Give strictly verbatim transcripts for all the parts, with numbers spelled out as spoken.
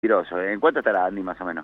Mentiroso. ¿En cuánto estará Andy más o menos?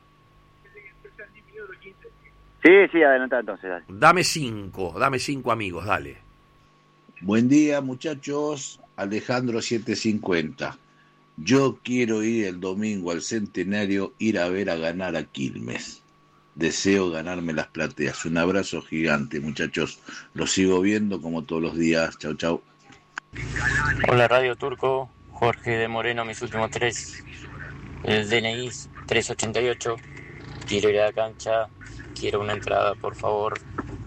Sí, sí, adelanta entonces. Dale. Dame cinco, dame cinco amigos, dale. Buen día, muchachos. Alejandro setecientos cincuenta. Yo quiero ir el domingo al Centenario, ir a ver a ganar a Quilmes. Deseo ganarme las plateas. Un abrazo gigante, muchachos. Los sigo viendo como todos los días. Chau, chau. Hola, Radio Turco. Jorge de Moreno, mis últimos tres. El D N I trescientos ochenta y ocho. Quiero ir a la cancha. Quiero una entrada, por favor.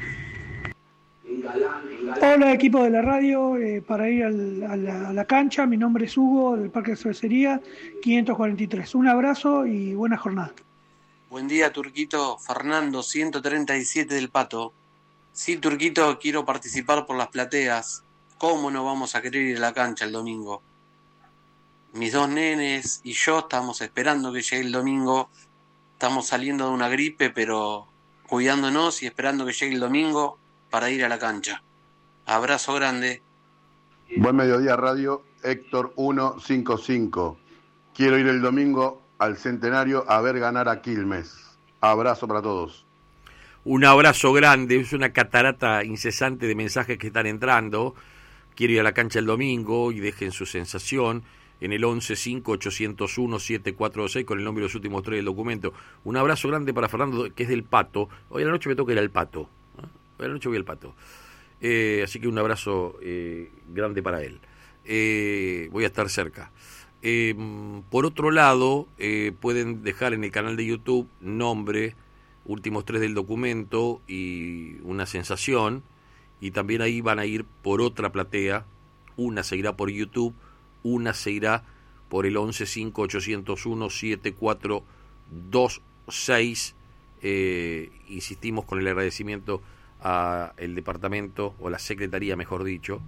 Hola, equipo de la radio. Eh, para ir al, a, la, a la cancha, mi nombre es Hugo, del Parque de Cervecería, quinientos cuarenta y tres. Un abrazo y buena jornada. Buen día, Turquito. Fernando, ciento treinta y siete del Pato. Sí, Turquito, quiero participar por las plateas. ¿Cómo no vamos a querer ir a la cancha el domingo? Mis dos nenes y yo estamos esperando que llegue el domingo. Estamos saliendo de una gripe, pero cuidándonos y esperando que llegue el domingo para ir a la cancha. Abrazo grande. Buen mediodía, radio. Héctor ciento cincuenta y cinco. Quiero ir el domingo al Centenario a ver ganar a Quilmes. Abrazo para todos. Un abrazo grande. Es una catarata incesante de mensajes que están entrando. Quiero ir a la cancha el domingo y dejen su sensación en el once cinco ochocientos uno siete cuatro seis con el nombre de los últimos tres del documento. Un abrazo grande para Fernando, que es del Pato. Hoy a la noche me toca ir al Pato. Hoy a la noche voy al Pato. Eh, así que un abrazo eh, grande para él. Eh, voy a estar cerca. Eh, por otro lado, eh, pueden dejar en el canal de YouTube nombre, últimos tres del documento y una sensación. Y también ahí van a ir por otra platea. Una se irá por YouTube, una se irá por el once cinco ochocientos uno siete cuatro dos seis. Eh, insistimos con el agradecimiento a el departamento, o la secretaría mejor dicho,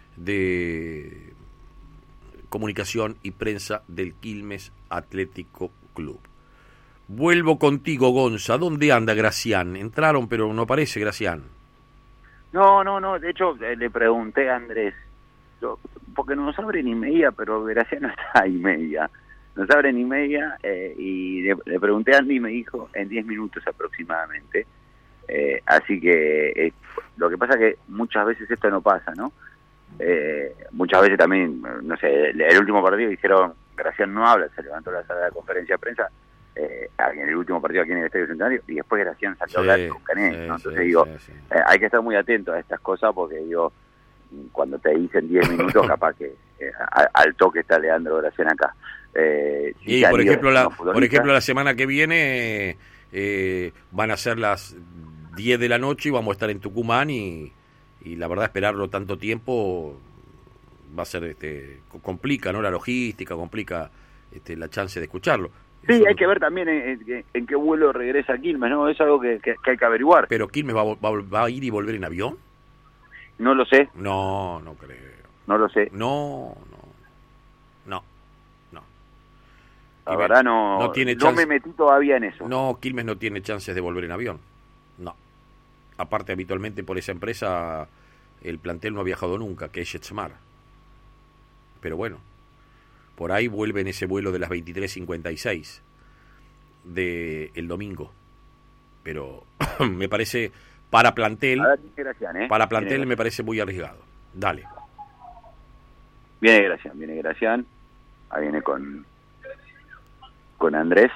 de comunicación y prensa del Quilmes Atlético Club. Vuelvo contigo, Gonza. ¿Dónde anda Gracián? Entraron, pero no aparece Gracián. No, no, no. De hecho, eh, le pregunté a Andrés, yo, porque no nos abre ni media, pero Gracián no está ahí media. Nos abre ni media, eh, y le, le pregunté a Andy y me dijo en diez minutos aproximadamente. Eh, así que eh, lo que pasa es que muchas veces esto no pasa, ¿no? Eh, muchas veces también, no sé, el, el último partido dijeron, Gracián no habla, se levantó la sala de conferencia de prensa, eh, en el último partido aquí en el Estadio Centenario, y después Gracián salió sí, a hablar con Canet, sí, ¿no? Entonces sí, digo, sí, sí. Eh, hay que estar muy atento a estas cosas, porque digo, cuando te dicen diez minutos, capaz que eh, a, al toque está Leandro Gracián acá. Eh, si y por ejemplo, la, por ejemplo, la semana que viene eh, van a ser las diez de la noche y vamos a estar en Tucumán y, y la verdad esperarlo tanto tiempo va a ser, este complica, ¿no? La logística, complica este, la chance de escucharlo. Sí, Eso hay no... que ver también en, en, en qué vuelo regresa Quilmes, ¿no? Es algo que, que, que hay que averiguar. ¿Pero Quilmes va, va, va a ir y volver en avión? No lo sé. No, no creo. No lo sé. No, no, no, no. La Quilmes verdad no, no, tiene no chance... me metí todavía en eso. No, Quilmes no tiene chances de volver en avión. No. Aparte, habitualmente por esa empresa el plantel no ha viajado nunca, que es JetSmart. Pero bueno, por ahí vuelve en ese vuelo de las veintitrés cincuenta y seis de el domingo. Pero me parece, para plantel, ver, Gracián, ¿eh? para plantel viene me parece muy arriesgado. Dale. Viene Gracián, viene Gracián. Ahí viene con, con Andrés.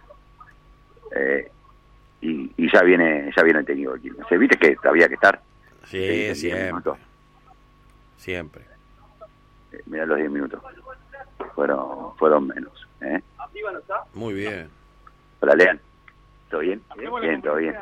Eh, Y, y ya viene ya viene el técnico aquí. ¿Se viste que había que estar? Sí, sí siempre. Siempre. Eh, mirá los diez minutos. Fueron fueron menos. ¿eh? Muy bien. Hola, Lean. ¿Todo bien? Bien, bien todo bien.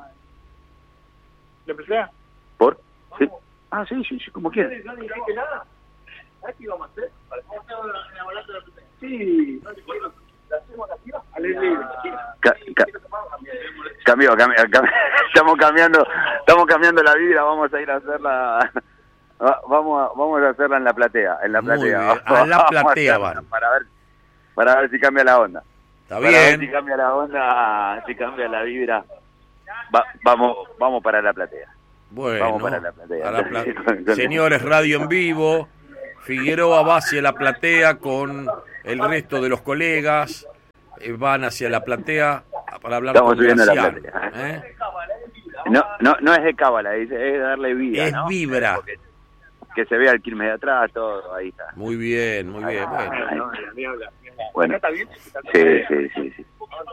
¿Le presea? ¿Por? ¿Sí? Ah, sí, sí, sí, como quieras. ¿No le dijiste nada? ¿Sabes qué íbamos a hacer? ¿Vamos a hacer en la balanza de la presea? Sí. ¿La hacemos activa? Al libre. Ca ca Cambio, cambio, cambio, estamos cambiando, estamos cambiando la vida, vamos a ir a hacerla, vamos a, vamos a hacerla en la platea, en la Muy platea, bien. A la platea van. Para ver, para ver si cambia la onda. Está para bien. Ver si cambia la onda, si cambia la vibra, Va, vamos, vamos para la platea. Bueno, vamos para la platea. A la pla- Señores, radio en vivo, Figueroa va hacia la platea con el resto de los colegas. eh, van hacia la platea para hablar Estamos con subiendo la Gracián, platea. ¿eh? No, no, no es de cábala, es, es de darle vida, Es ¿no? vibra. Porque que se vea el Quilmes de atrás, todo, ahí está. Muy bien, muy bien. Bueno, Ahí. No, ni habla, ni habla. Bueno. ¿Está bien? Sí, sí, sí, sí.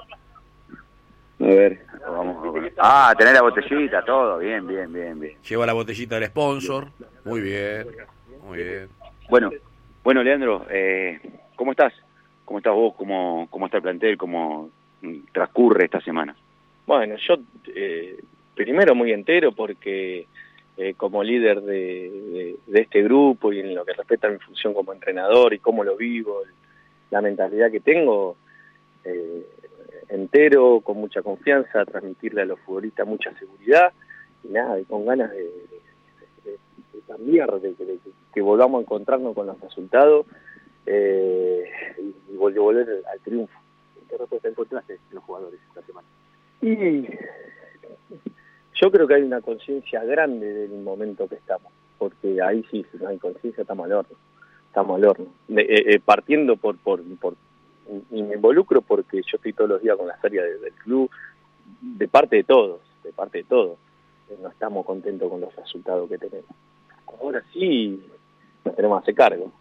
A ver, vamos. Ah, tener la botellita, todo, bien, bien, bien, bien. lleva la botellita del sponsor. Muy bien, muy bien. Bueno, bueno, Leandro, eh, ¿cómo estás? ¿Cómo estás vos? ¿Cómo, cómo está el plantel? ¿Cómo transcurre esta semana? Bueno, yo eh, primero muy entero porque eh, como líder de, de, de este grupo y en lo que respecta a mi función como entrenador y cómo lo vivo, la mentalidad que tengo, eh, entero, con mucha confianza, transmitirle a los futbolistas mucha seguridad y nada, y con ganas de, de, de, de cambiar, de, de, de que volvamos a encontrarnos con los resultados eh, y, y volver al triunfo. ¿Qué respuesta encontraste en los jugadores esta semana? Y yo creo que hay una conciencia grande del momento que estamos, porque ahí sí, si no hay conciencia, estamos al horno, estamos al horno. Eh, eh, partiendo por, por, por, y me involucro porque yo estoy todos los días con las áreas de, del club, de parte de todos, de parte de todos, eh, no estamos contentos con los resultados que tenemos. Ahora sí, nos tenemos que hacer cargo.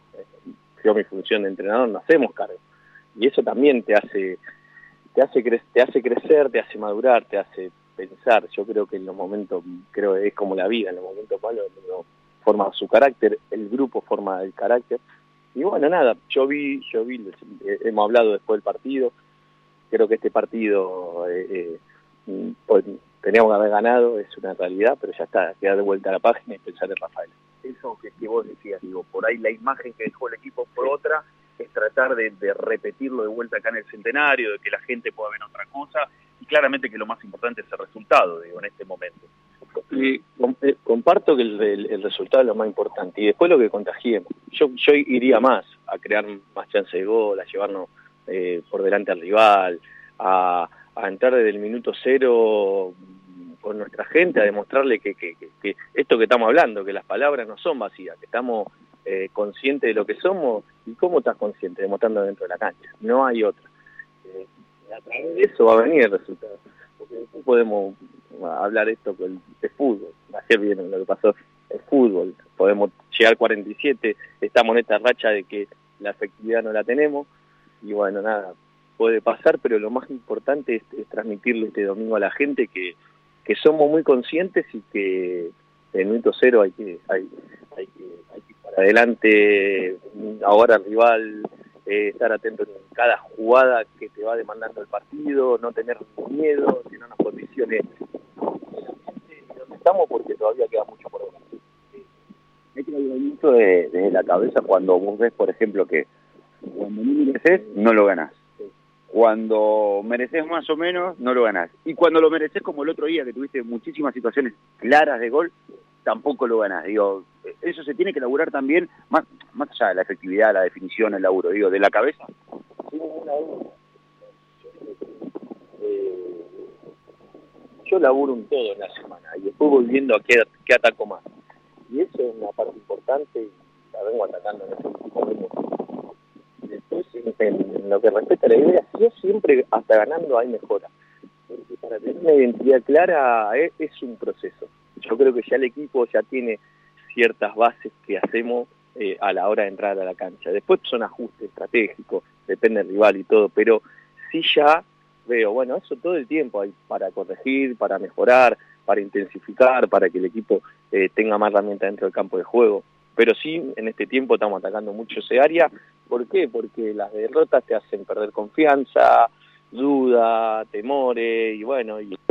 Yo mi función de entrenador no hacemos cargo, y eso también te hace te hace cre- te hace crecer, te hace madurar, te hace pensar. Yo creo que en los momentos, creo que es como la vida, en los momentos malos uno forma su carácter, el grupo forma el carácter. Y bueno, nada, yo vi, yo vi, hemos hablado después del partido, creo que este partido eh, eh, pues, teníamos que haber ganado, es una realidad, pero ya está, queda de vuelta a la página y pensar en Rafael. Eso que, que vos decías, digo, por ahí la imagen que dejó el equipo fue otra, es tratar de, de repetirlo de vuelta acá en el Centenario, de que la gente pueda ver otra cosa, y claramente que lo más importante es el resultado, digo, en este momento. Y, eh, comparto que el, el, el resultado es lo más importante, y después lo que contagiemos. Yo, yo iría más, a crear más chances de gol, a llevarnos eh, por delante al rival, a, a entrar desde el minuto cero con nuestra gente, a demostrarle que, que, que, que esto que estamos hablando, que las palabras no son vacías, que estamos eh, conscientes de lo que somos. ¿Y cómo estás consciente? Demostrando dentro de la cancha, no hay otra. Eh, a través de eso va a venir el resultado, porque después podemos hablar esto de fútbol. Ayer vieron lo que pasó, es fútbol, podemos llegar cuarenta y siete, estamos en esta racha de que la efectividad no la tenemos, y bueno, nada, puede pasar, pero lo más importante es, es transmitirle este domingo a la gente que que somos muy conscientes y que en el minuto cero hay que hay, hay que hay que ir para adelante, ahora el rival, eh, estar atento en cada jugada que te va demandando el partido, no tener miedo, sino unas condiciones donde estamos, porque todavía queda mucho por ver. Hay que ayudar mucho de, de la cabeza cuando vos ves, por ejemplo, que cuando no mereces, no lo ganás. Cuando mereces más o menos, no lo ganás. Y cuando lo mereces, como el otro día, que tuviste muchísimas situaciones claras de gol, tampoco lo ganás. Digo, eso se tiene que laburar también, más, más allá de la efectividad, la definición, el laburo, digo, de la cabeza. Sin ninguna duda. Eh, yo laburo un todo en la semana y después voy viendo a qué, qué ataco más. Y eso es una parte importante y la vengo atacando en este último minuto. Después, en, en lo que respecta a la idea, yo siempre, hasta ganando, hay mejora. Porque para tener una identidad clara es, es un proceso. Yo creo que ya el equipo ya tiene ciertas bases que hacemos eh, a la hora de entrar a la cancha. Después son ajustes estratégicos, depende del rival y todo, pero sí ya veo, bueno, eso todo el tiempo hay para corregir, para mejorar, para intensificar, para que el equipo eh, tenga más herramientas dentro del campo de juego. Pero sí, en este tiempo estamos atacando mucho ese área. ¿Por qué? Porque las derrotas te hacen perder confianza, duda, temores, y bueno... Y...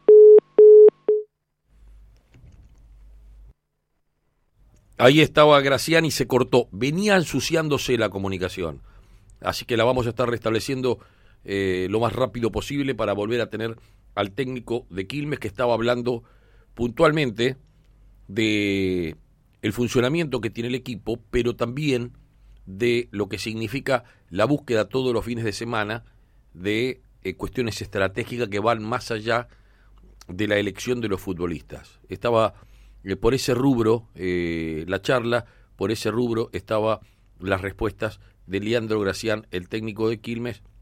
Ahí estaba Gracián y se cortó. Venía ensuciándose la comunicación. Así que la vamos a estar restableciendo eh, lo más rápido posible para volver a tener al técnico de Quilmes, que estaba hablando puntualmente de el funcionamiento que tiene el equipo, pero también de lo que significa la búsqueda todos los fines de semana de eh, cuestiones estratégicas que van más allá de la elección de los futbolistas. Estaba eh, por ese rubro eh, la charla, por ese rubro estaba las respuestas de Leandro Gracián, el técnico de Quilmes,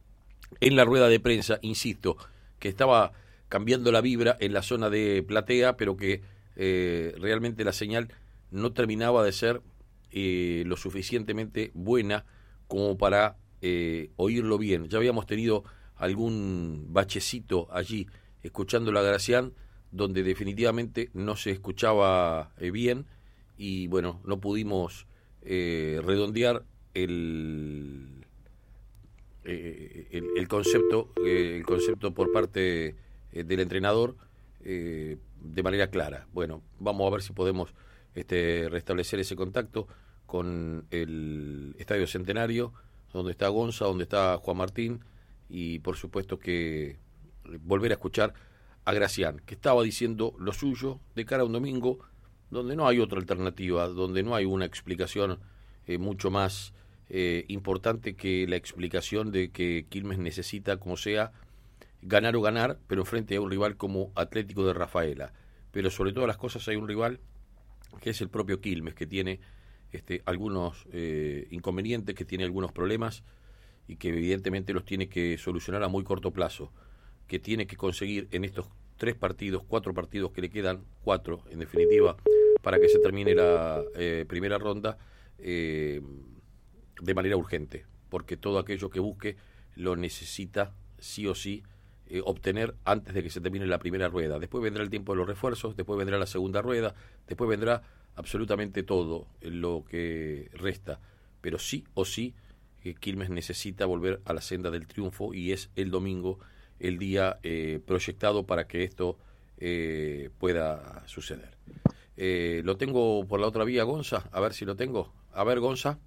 en la rueda de prensa, insisto, que estaba cambiando la vibra en la zona de platea, pero que eh, realmente la señal no terminaba de ser eh, lo suficientemente buena como para eh, oírlo bien. Ya habíamos tenido algún bachecito allí escuchando la Gracián, donde definitivamente no se escuchaba eh, bien, y bueno, no pudimos eh, redondear el, eh, el, el concepto eh, el concepto por parte eh, del entrenador eh, de manera clara. Bueno, vamos a ver si podemos este, restablecer ese contacto con el Estadio Centenario, donde está Gonza, donde está Juan Martín, y por supuesto que volver a escuchar a Gracián, que estaba diciendo lo suyo de cara a un domingo donde no hay otra alternativa, donde no hay una explicación eh, mucho más eh, importante que la explicación de que Quilmes necesita, como sea, ganar o ganar, pero frente a un rival como Atlético de Rafaela. Pero sobre todas las cosas hay un rival que es el propio Quilmes, que tiene este, algunos eh, inconvenientes, que tiene algunos problemas y que evidentemente los tiene que solucionar a muy corto plazo, que tiene que conseguir en estos tres partidos, cuatro partidos que le quedan, cuatro en definitiva, para que se termine la eh, primera ronda eh, de manera urgente, porque todo aquello que busque lo necesita sí o sí eh, obtener antes de que se termine la primera rueda. Después vendrá el tiempo de los refuerzos, después vendrá la segunda rueda, después vendrá absolutamente todo lo que resta, pero sí o sí que Quilmes necesita volver a la senda del triunfo, y es el domingo el día eh, proyectado para que esto eh, pueda suceder. Eh, lo tengo por la otra vía, Gonza, a ver si lo tengo. A ver, Gonza.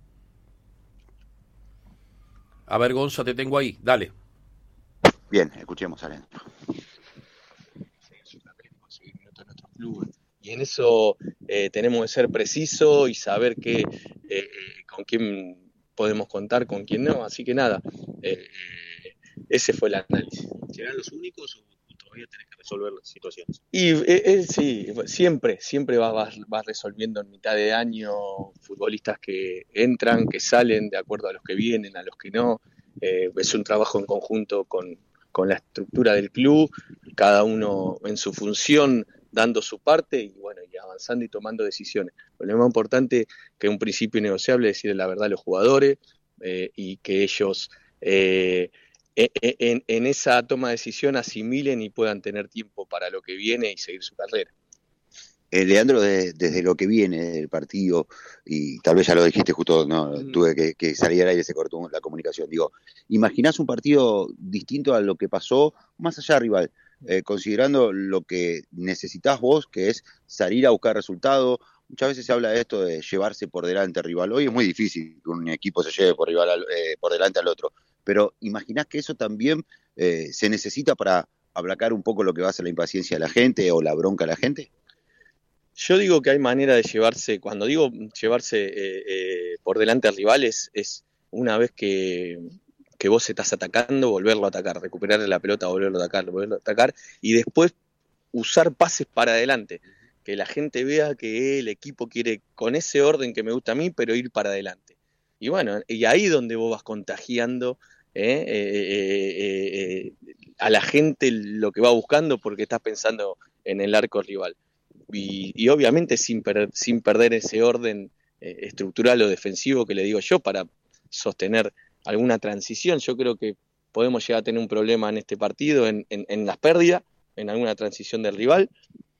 A ver, Gonza, te tengo ahí, dale. Bien, escuchemos adentro. Y en eso eh, tenemos que ser precisos y saber que eh, con quién podemos contar, con quién no. Así que nada, eh, ese fue el análisis. ¿Serán los únicos o todavía tenés que resolver las situaciones? Y eh, eh, sí, siempre, siempre vas, vas, vas resolviendo en mitad de año futbolistas que entran, que salen, de acuerdo a los que vienen, a los que no. Eh, es un trabajo en conjunto con, con la estructura del club, cada uno en su función, dando su parte y bueno, y avanzando y tomando decisiones. Lo más importante, que un principio innegociable es decirle la verdad a los jugadores eh, y que ellos eh, en, en esa toma de decisión asimilen y puedan tener tiempo para lo que viene y seguir su carrera. Eh, Leandro, de, desde lo que viene del partido, y tal vez ya lo dijiste justo, no, mm. tuve que, que salir al aire, se cortó la comunicación, digo, ¿imaginás un partido distinto a lo que pasó, más allá de rival, eh, considerando lo que necesitás vos, que es salir a buscar resultados? Muchas veces se habla de esto de llevarse por delante al rival. Hoy es muy difícil que un equipo se lleve por, rival al, eh, por delante al otro, pero ¿imaginás que eso también eh, se necesita para aplacar un poco lo que va a ser la impaciencia de la gente o la bronca de la gente? Yo digo que hay manera de llevarse, cuando digo llevarse eh, eh, por delante al rival es, es una vez que, que vos estás atacando, volverlo a atacar, recuperarle la pelota, volverlo a atacar, volverlo a atacar, y después usar pases para adelante, que la gente vea que el equipo quiere con ese orden que me gusta a mí, pero ir para adelante. Y bueno, y ahí donde vos vas contagiando eh, eh, eh, eh, a la gente lo que va buscando porque estás pensando en el arco rival. Y, y obviamente sin, per, sin perder ese orden eh, estructural o defensivo que le digo yo para sostener alguna transición. Yo creo que podemos llegar a tener un problema en este partido, en, en, en las pérdidas, en alguna transición del rival,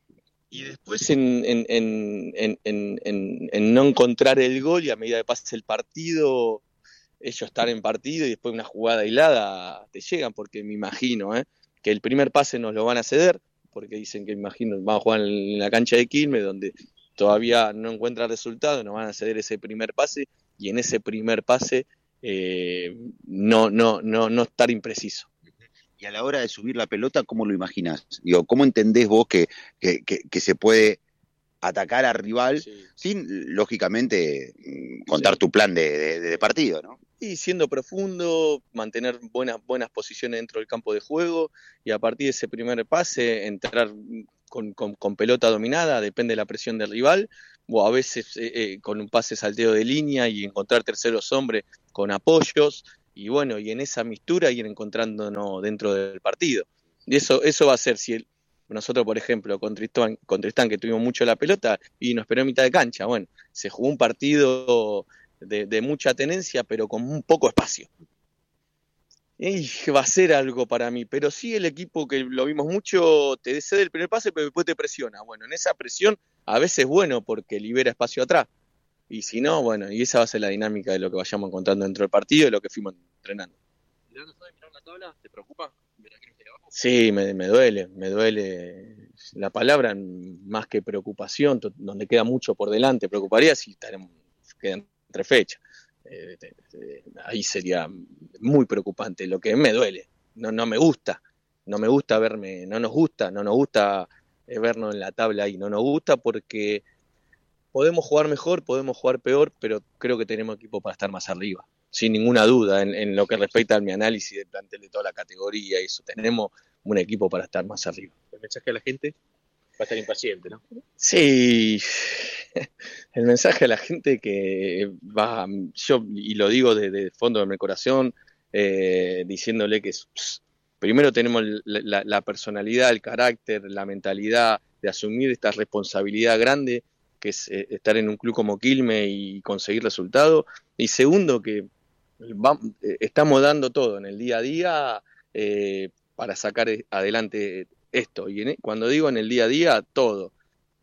y después en, en, en, en, en, en, en no encontrar el gol, y a medida que pase el partido, ellos estar en partido y después una jugada aislada te llegan, porque me imagino eh, que el primer pase nos lo van a ceder, porque dicen que imagino vamos a jugar en la cancha de Quilmes, donde todavía no encuentra resultado, nos van a ceder ese primer pase, y en ese primer pase eh, no, no, no, no estar impreciso. Y a la hora de subir la pelota, ¿cómo lo imaginás? Digo, ¿cómo entendés vos que, que, que, que se puede atacar al rival sí. sin, lógicamente, contar sí. tu plan de, de, de partido, ¿no? Y siendo profundo, mantener buenas, buenas posiciones dentro del campo de juego, y a partir de ese primer pase, entrar con, con, con pelota dominada, depende de la presión del rival, o a veces eh, eh, con un pase salteo de línea y encontrar terceros hombres con apoyos, y bueno, y en esa mistura ir encontrándonos dentro del partido. Y eso, eso va a ser, si el, nosotros, por ejemplo, con Tristán, con Tristán, que tuvimos mucho la pelota y nos esperó en mitad de cancha, bueno, se jugó un partido de, de mucha tenencia, pero con un poco espacio. Y va a ser algo para mí, pero sí el equipo que lo vimos mucho, te cede el primer pase, pero después te presiona. Bueno, en esa presión a veces es bueno porque libera espacio atrás. Y si no, bueno, y esa va a ser la dinámica de lo que vayamos encontrando dentro del partido y lo que fuimos entrenando. ¿Leandro sabe mirar la tabla? ¿Te preocupa? Sí, me, me duele, me duele la palabra más que preocupación, donde queda mucho por delante. Preocuparía si estaremos, quedan tres fechas. Eh, eh, eh, ahí sería muy preocupante. Lo que me duele, no, no me gusta, no me gusta verme, no nos gusta, no nos gusta eh, vernos en la tabla ahí, no nos gusta porque podemos jugar mejor, podemos jugar peor, pero creo que tenemos equipo para estar más arriba. Sin ninguna duda, en, en lo que respecta a mi análisis del plantel de toda la categoría, eso, tenemos un equipo para estar más arriba. El mensaje a la gente va a estar impaciente, ¿no? Sí, el mensaje a la gente que va, yo, y lo digo desde el fondo de mi corazón, eh, diciéndole que pss, primero tenemos la, la, la personalidad, el carácter, la mentalidad de asumir esta responsabilidad grande, que es eh, estar en un club como Quilmes y conseguir resultados, y segundo que Va, eh, estamos dando todo en el día a día eh, para sacar adelante esto. Y en, cuando digo en el día a día, todo.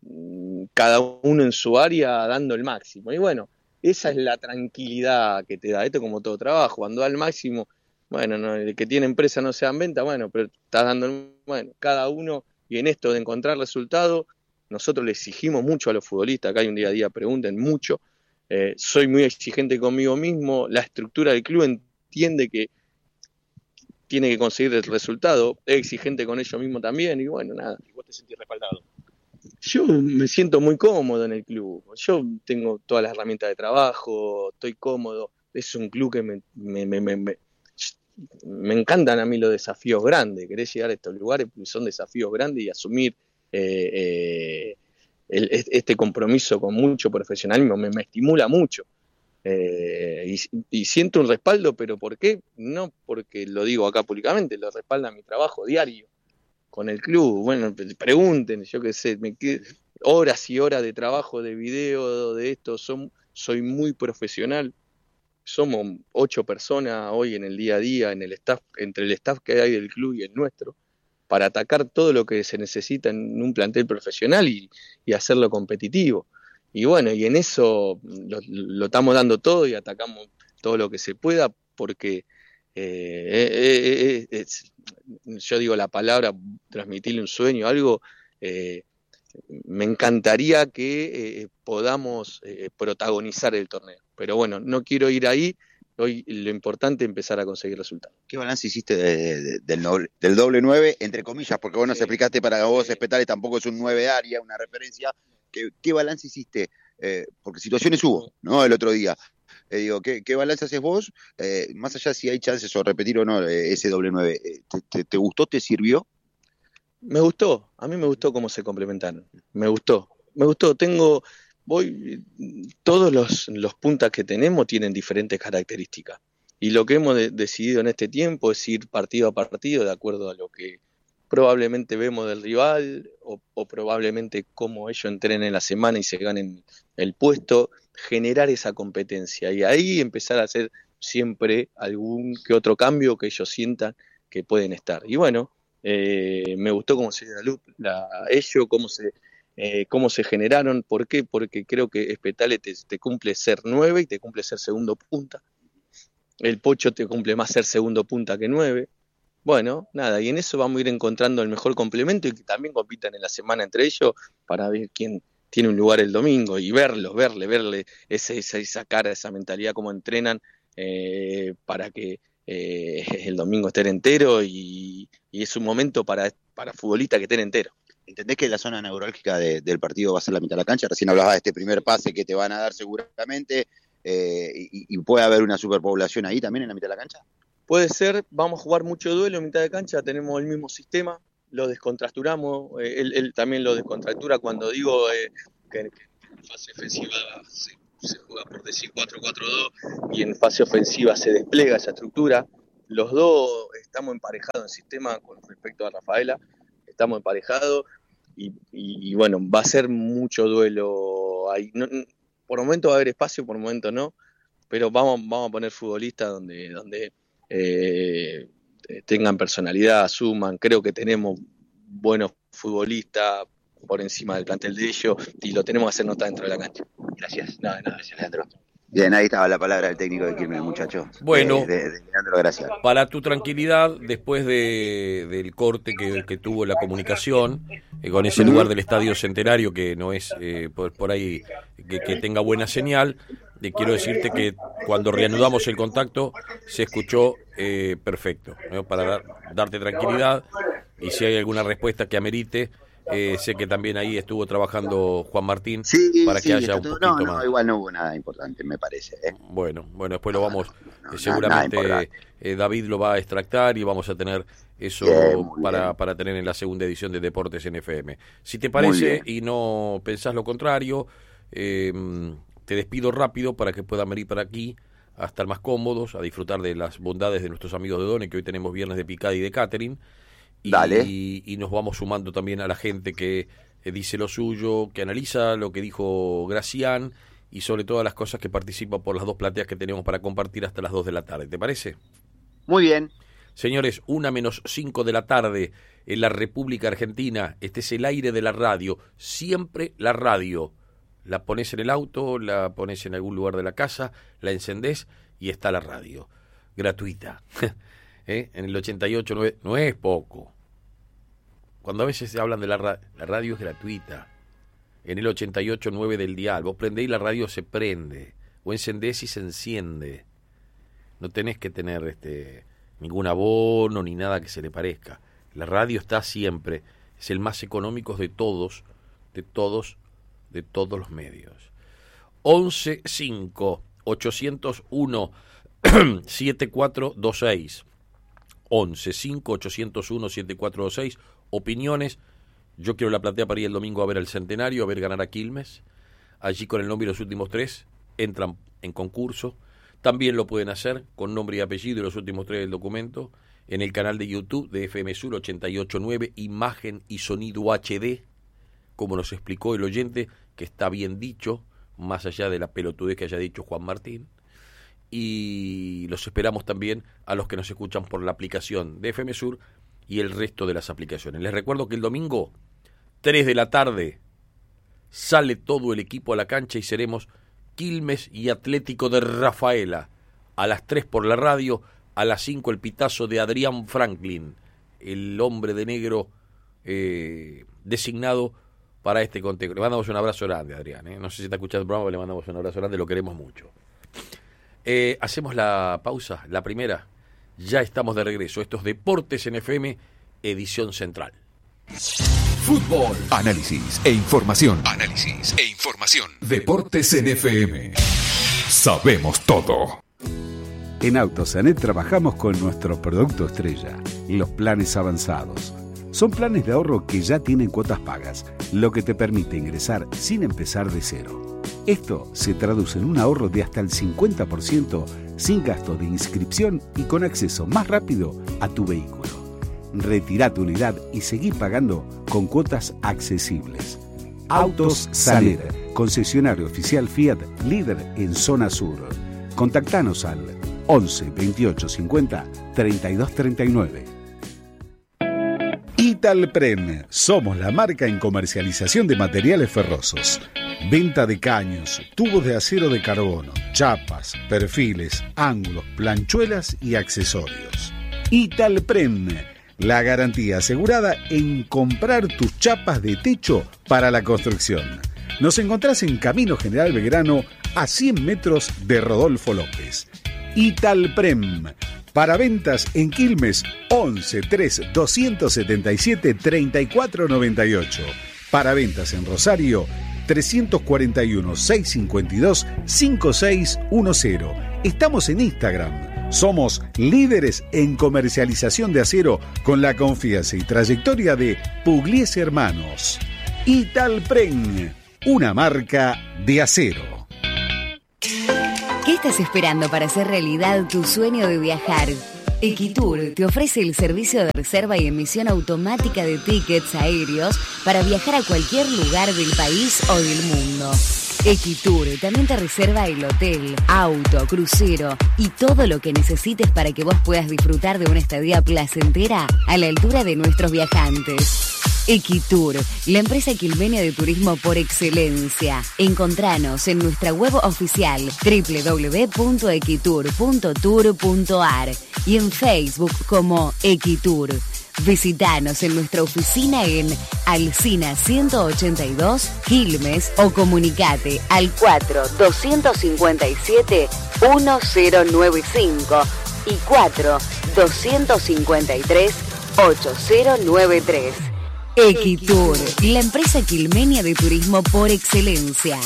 Cada uno en su área dando el máximo. Y bueno, esa es la tranquilidad que te da. Esto como todo trabajo. Cuando da el máximo, bueno, no, el que tiene empresa no se da en venta, bueno, pero estás dando el, bueno, cada uno. Y en esto de encontrar resultados, nosotros le exigimos mucho a los futbolistas. Acá hay un día a día, pregunten mucho. Eh, soy muy exigente conmigo mismo, la estructura del club entiende que tiene que conseguir el resultado, es exigente con ellos mismos también, y bueno, nada. ¿Y vos te sentís respaldado? Yo me siento muy cómodo en el club, yo tengo todas las herramientas de trabajo, estoy cómodo, es un club que me, me, me, me, me, me encantan a mí los desafíos grandes, querés llegar a estos lugares, son desafíos grandes y asumir eh, eh, El, este compromiso con mucho profesionalismo me, me estimula mucho eh, y, y siento un respaldo, pero ¿por qué? No porque lo digo acá públicamente, lo respalda mi trabajo diario con el club. Bueno, pregunten, yo qué sé, me quedo horas y horas de trabajo, de video, de esto, son, soy muy profesional. Somos ocho personas hoy en el día a día, en el staff, entre el staff que hay del club y el nuestro, para atacar todo lo que se necesita en un plantel profesional y, y hacerlo competitivo. Y bueno, y en eso lo, lo estamos dando todo y atacamos todo lo que se pueda porque eh, eh, eh, es, yo digo la palabra, transmitirle un sueño, algo, eh, me encantaría que eh, podamos eh, protagonizar el torneo. Pero bueno, no quiero ir ahí. Hoy lo importante es empezar a conseguir resultados. ¿Qué balance hiciste de, de, del, doble, del doble nueve, entre comillas? Porque vos nos sí. explicaste para vos, Espetale tampoco es un nueve área, una referencia. ¿Qué, qué balance hiciste? Eh, porque situaciones hubo, ¿no? El otro día. Eh, digo, ¿qué, ¿qué balance haces vos? Eh, más allá si hay chances o repetir o no eh, ese doble nueve. ¿Te, te, ¿Te gustó? ¿Te sirvió? Me gustó. A mí me gustó cómo se complementaron. Me gustó. Me gustó. Tengo... Voy, todos los, los puntas que tenemos tienen diferentes características y lo que hemos de, decidido en este tiempo es ir partido a partido de acuerdo a lo que probablemente vemos del rival o, o probablemente cómo ellos entrenen en la semana y se ganen el puesto, generar esa competencia y ahí empezar a hacer siempre algún que otro cambio que ellos sientan que pueden estar. Y bueno, eh, me gustó cómo se dio la luz, la, ellos, cómo se... Eh, cómo se generaron, ¿por qué? Porque creo que Espetale te, te cumple ser nueve y te cumple ser segundo punta. El Pocho te cumple más ser segundo punta que nueve. Bueno, nada, y en eso vamos a ir encontrando el mejor complemento y que también compitan en la semana entre ellos para ver quién tiene un lugar el domingo y verlos, verle, verle ese, esa, esa cara, esa mentalidad, cómo entrenan eh, para que eh, el domingo estén entero y, y es un momento para, para futbolistas que estén enteros. ¿Entendés que la zona neurálgica de, del partido va a ser la mitad de la cancha? Recién hablabas de este primer pase que te van a dar seguramente, eh, y, y puede haber una superpoblación ahí también en la mitad de la cancha. Puede ser, vamos a jugar mucho duelo en mitad de cancha, tenemos el mismo sistema, lo descontracturamos, eh, él, él también lo descontractura cuando digo eh, que, que en fase ofensiva se se juega por decir cuatro cuatro dos y en fase ofensiva se despliega esa estructura. Los dos estamos emparejados en sistema con respecto a Rafaela, estamos emparejados y, y, y bueno, va a ser mucho duelo ahí. No, por momento va a haber espacio, por momento no, pero vamos, vamos a poner futbolistas donde, donde eh, tengan personalidad, suman. Creo que tenemos buenos futbolistas por encima del plantel de ellos y lo tenemos que hacer notar dentro de la cancha. Gracias. No, no, gracias, Leandro. Bien, ahí estaba la palabra del técnico de Quilmes, muchachos. Bueno, de, de, de Leandro, gracias. Para tu tranquilidad, después de, del corte que, que tuvo la comunicación, eh, con ese lugar del Estadio Centenario, que no es eh, por, por ahí que, que tenga buena señal, eh, quiero decirte que cuando reanudamos el contacto se escuchó eh, perfecto, ¿no? Para dar, darte tranquilidad, y si hay alguna respuesta que amerite, Eh, sé que también ahí estuvo trabajando Juan Martín sí, para sí, que haya un todo, poquito no, no, más. Igual no hubo nada importante, me parece. ¿eh? Bueno, bueno, después lo vamos, no, no, eh, seguramente nada, nada eh, David lo va a extractar y vamos a tener eso bien, para, para tener en la segunda edición de Deportes en F M. Si te parece y no pensás lo contrario, eh, te despido rápido para que puedan venir para aquí a estar más cómodos, a disfrutar de las bondades de nuestros amigos de Done, que hoy tenemos viernes de picada y de catering. Y, Dale. y nos vamos sumando también a la gente que eh, dice lo suyo, que analiza lo que dijo Gracián y sobre todas las cosas que participa por las dos plateas que tenemos para compartir hasta las dos de la tarde. ¿Te parece? Muy bien. Señores, una menos cinco de la tarde en la República Argentina. Este es el aire de la radio. Siempre la radio. La pones en el auto, la pones en algún lugar de la casa, la encendés y está la radio. Gratuita. ¿Eh? En el ochenta y ocho punto nueve, no es poco. Cuando a veces se hablan de la radio, la radio es gratuita. En el ochenta y ocho punto nueve del dial, vos prendés y la radio se prende. O encendés y se enciende. No tenés que tener este ningún abono ni nada que se le parezca. La radio está siempre. Es el más económico de todos, de todos, de todos los medios. once cinco ochocientos uno siete cuatro dos seis. once cinco ochocientos uno siete cuatro dos seis. Opiniones. Yo quiero la platea para ir el domingo a ver el Centenario, a ver ganar a Quilmes. Allí con el nombre y los últimos tres entran en concurso. También lo pueden hacer con nombre y apellido y los últimos tres del documento en el canal de YouTube de F M Sur ochenta y ocho punto nueve, imagen y sonido H D, como nos explicó el oyente, que está bien dicho, más allá de la pelotudez que haya dicho Juan Martín. Y los esperamos también a los que nos escuchan por la aplicación de F M Sur y el resto de las aplicaciones. Les recuerdo que el domingo, tres de la tarde, sale todo el equipo a la cancha y seremos Quilmes y Atlético de Rafaela. A las tres por la radio, a las cinco el pitazo de Adrián Franklin, el hombre de negro eh, designado para este contexto. Le mandamos un abrazo grande, Adrián. ¿eh? No sé si está escuchando el programa, pero le mandamos un abrazo grande, lo queremos mucho. Eh, hacemos la pausa, la primera. Ya estamos de regreso. Esto es Deportes en F M, edición central. Fútbol, análisis e información. Análisis e información. Deportes en F M. Sabemos todo. En Autosanet trabajamos con nuestro producto estrella, los planes avanzados. Son planes de ahorro que ya tienen cuotas pagas, lo que te permite ingresar sin empezar de cero. Esto se traduce en un ahorro de hasta el cincuenta por ciento sin gasto de inscripción y con acceso más rápido a tu vehículo. Retirá tu unidad y seguí pagando con cuotas accesibles. Autos Sanet, concesionario oficial Fiat, líder en zona sur. Contactanos al once veintiocho cincuenta treinta y dos treinta y nueve. Italpren, somos la marca en comercialización de materiales ferrosos. Venta de caños, tubos de acero de carbono, chapas, perfiles, ángulos, planchuelas y accesorios. Italpren, la garantía asegurada en comprar tus chapas de techo para la construcción. Nos encontrás en Camino General Belgrano, a cien metros de Rodolfo López. Italprem, para ventas en Quilmes, once tres doscientos setenta y siete treinta y cuatro noventa y ocho. Para ventas en Rosario, trescientos cuarenta y uno seiscientos cincuenta y dos cincuenta y seis diez. Estamos en Instagram. Somos líderes en comercialización de acero con la confianza y trayectoria de Pugliese Hermanos. Italpren, una marca de acero. estás esperando para hacer realidad tu sueño de viajar? Equitur te ofrece el servicio de reserva y emisión automática de tickets aéreos para viajar a cualquier lugar del país o del mundo. Equitur también te reserva el hotel, auto, crucero y todo lo que necesites para que vos puedas disfrutar de una estadía placentera a la altura de nuestros viajantes. Equitur, la empresa quilmenia de turismo por excelencia. Encontranos en nuestra web oficial doble u doble u doble u punto equitur punto tour punto a r y en Facebook como Equitur. Visítanos en nuestra oficina en Alsina ciento ochenta y dos, Quilmes, o comunicate al cuatro dos cinco siete uno cero nueve cinco y cuatro dos cinco tres ocho cero nueve tres. Equitur, la empresa quilmenia de turismo por excelencia.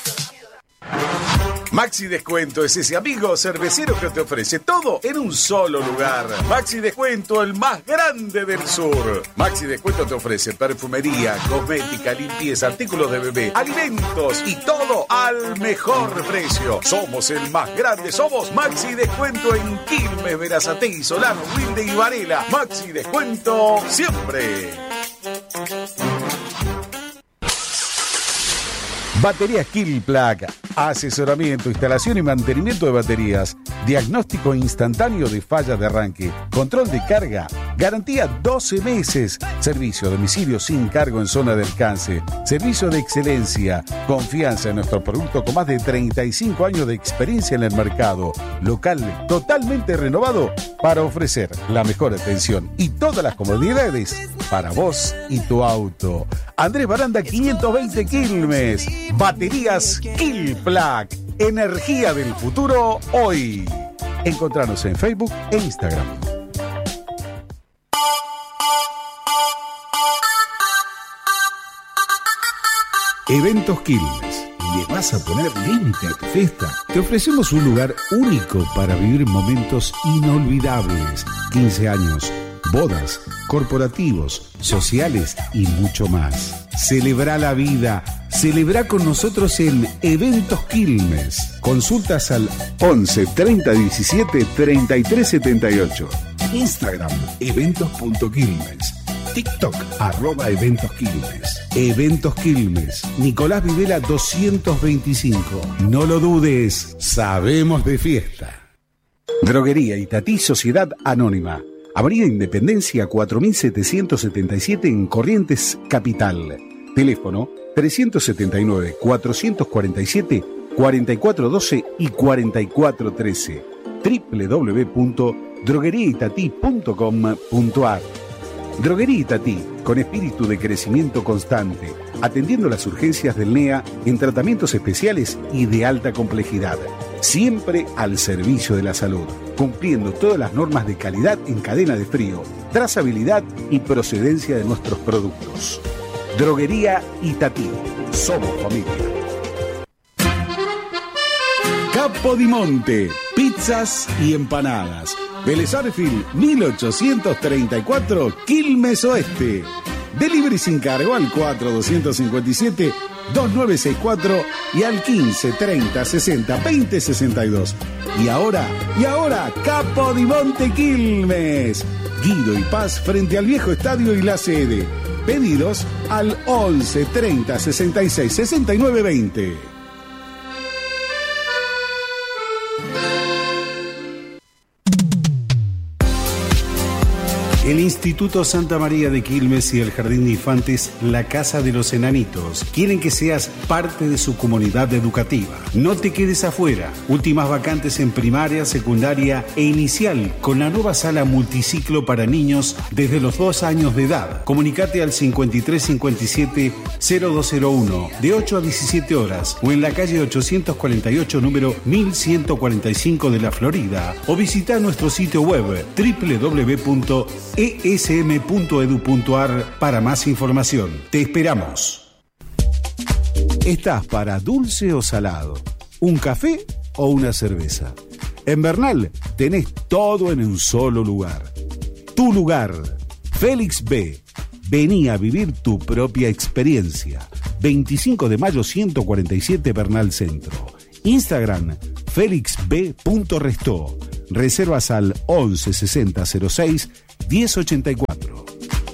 Maxi Descuento es ese amigo cervecero que te ofrece todo en un solo lugar. Maxi Descuento, el más grande del sur. Maxi Descuento te ofrece perfumería, cosmética, limpieza, artículos de bebé, alimentos y todo al mejor precio. Somos el más grande, somos Maxi Descuento en Quilmes, Berazategui, Solano, Wilde y Varela. Maxi Descuento siempre. Baterías Kilplug, asesoramiento, instalación y mantenimiento de baterías, diagnóstico instantáneo de fallas de arranque, control de carga, garantía doce meses, servicio a domicilio sin cargo en zona de alcance, servicio de excelencia, confianza en nuestro producto con más de treinta y cinco años de experiencia en el mercado, local totalmente renovado para ofrecer la mejor atención y todas las comodidades para vos y tu auto. Andrés Baranda quinientos veinte Quilmes. Baterías Kilplug, energía del futuro hoy. Encontranos en Facebook e Instagram. Eventos Quilmes. ¿Le vas a poner límite a tu fiesta? Te ofrecemos un lugar único para vivir momentos inolvidables. quince años, bodas, corporativos, sociales y mucho más. Celebra la vida. Celebra con nosotros en Eventos Quilmes. Consultas al once treinta diecisiete treinta y tres setenta y ocho. Instagram, eventos punto quilmes. TikTok, arroba Eventos Quilmes. Eventos Quilmes. Nicolás Videla doscientos veinticinco. No lo dudes, sabemos de fiesta. Droguería Itatí Sociedad Anónima. Avenida Independencia cuatro mil setecientos setenta y siete en Corrientes, Capital. Teléfono trescientos setenta y nueve, cuatrocientos cuarenta y siete, cuarenta y cuatro doce y cuarenta y cuatro trece. doble u doble u doble u punto droguería itatí punto com punto a r. Droguería Itatí, con espíritu de crecimiento constante, atendiendo las urgencias del N E A en tratamientos especiales y de alta complejidad. Siempre al servicio de la salud, cumpliendo todas las normas de calidad en cadena de frío, trazabilidad y procedencia de nuestros productos. Droguería Itatí. Somos familia. Capodimonte. Pizzas y empanadas. Vélez Arfield, mil ochocientos treinta y cuatro, Quilmes Oeste. Delivery sin cargo al cuatro dos cinco siete, dos nueve seis cuatro y al quince treinta sesenta veinte sesenta y dos. Y ahora, y ahora, Capodimonte Quilmes. Guido y Paz frente al viejo estadio y la sede. Pedidos al once treinta sesenta y seis sesenta y nueve veinte. El Instituto Santa María de Quilmes y el Jardín de Infantes La Casa de los Enanitos quieren que seas parte de su comunidad educativa. No te quedes afuera. Últimas vacantes en primaria, secundaria e inicial con la nueva sala multiciclo para niños desde los dos años de edad. Comunicate al cincuenta y tres cincuenta y siete cero dos cero uno de ocho a diecisiete horas o en la calle ochocientos cuarenta y ocho número mil ciento cuarenta y cinco de la Florida o visita nuestro sitio web doble u doble u doble u punto e s m punto e d u punto a r para más información. Te esperamos. ¿Estás para dulce o salado? ¿Un café o una cerveza? En Bernal tenés todo en un solo lugar. Tu lugar, Félix B. Vení a vivir tu propia experiencia. veinticinco de mayo ciento cuarenta y siete Bernal Centro. Instagram, Félix B. Restó. Reservas al once sesenta cero seis diez ochenta y cuatro.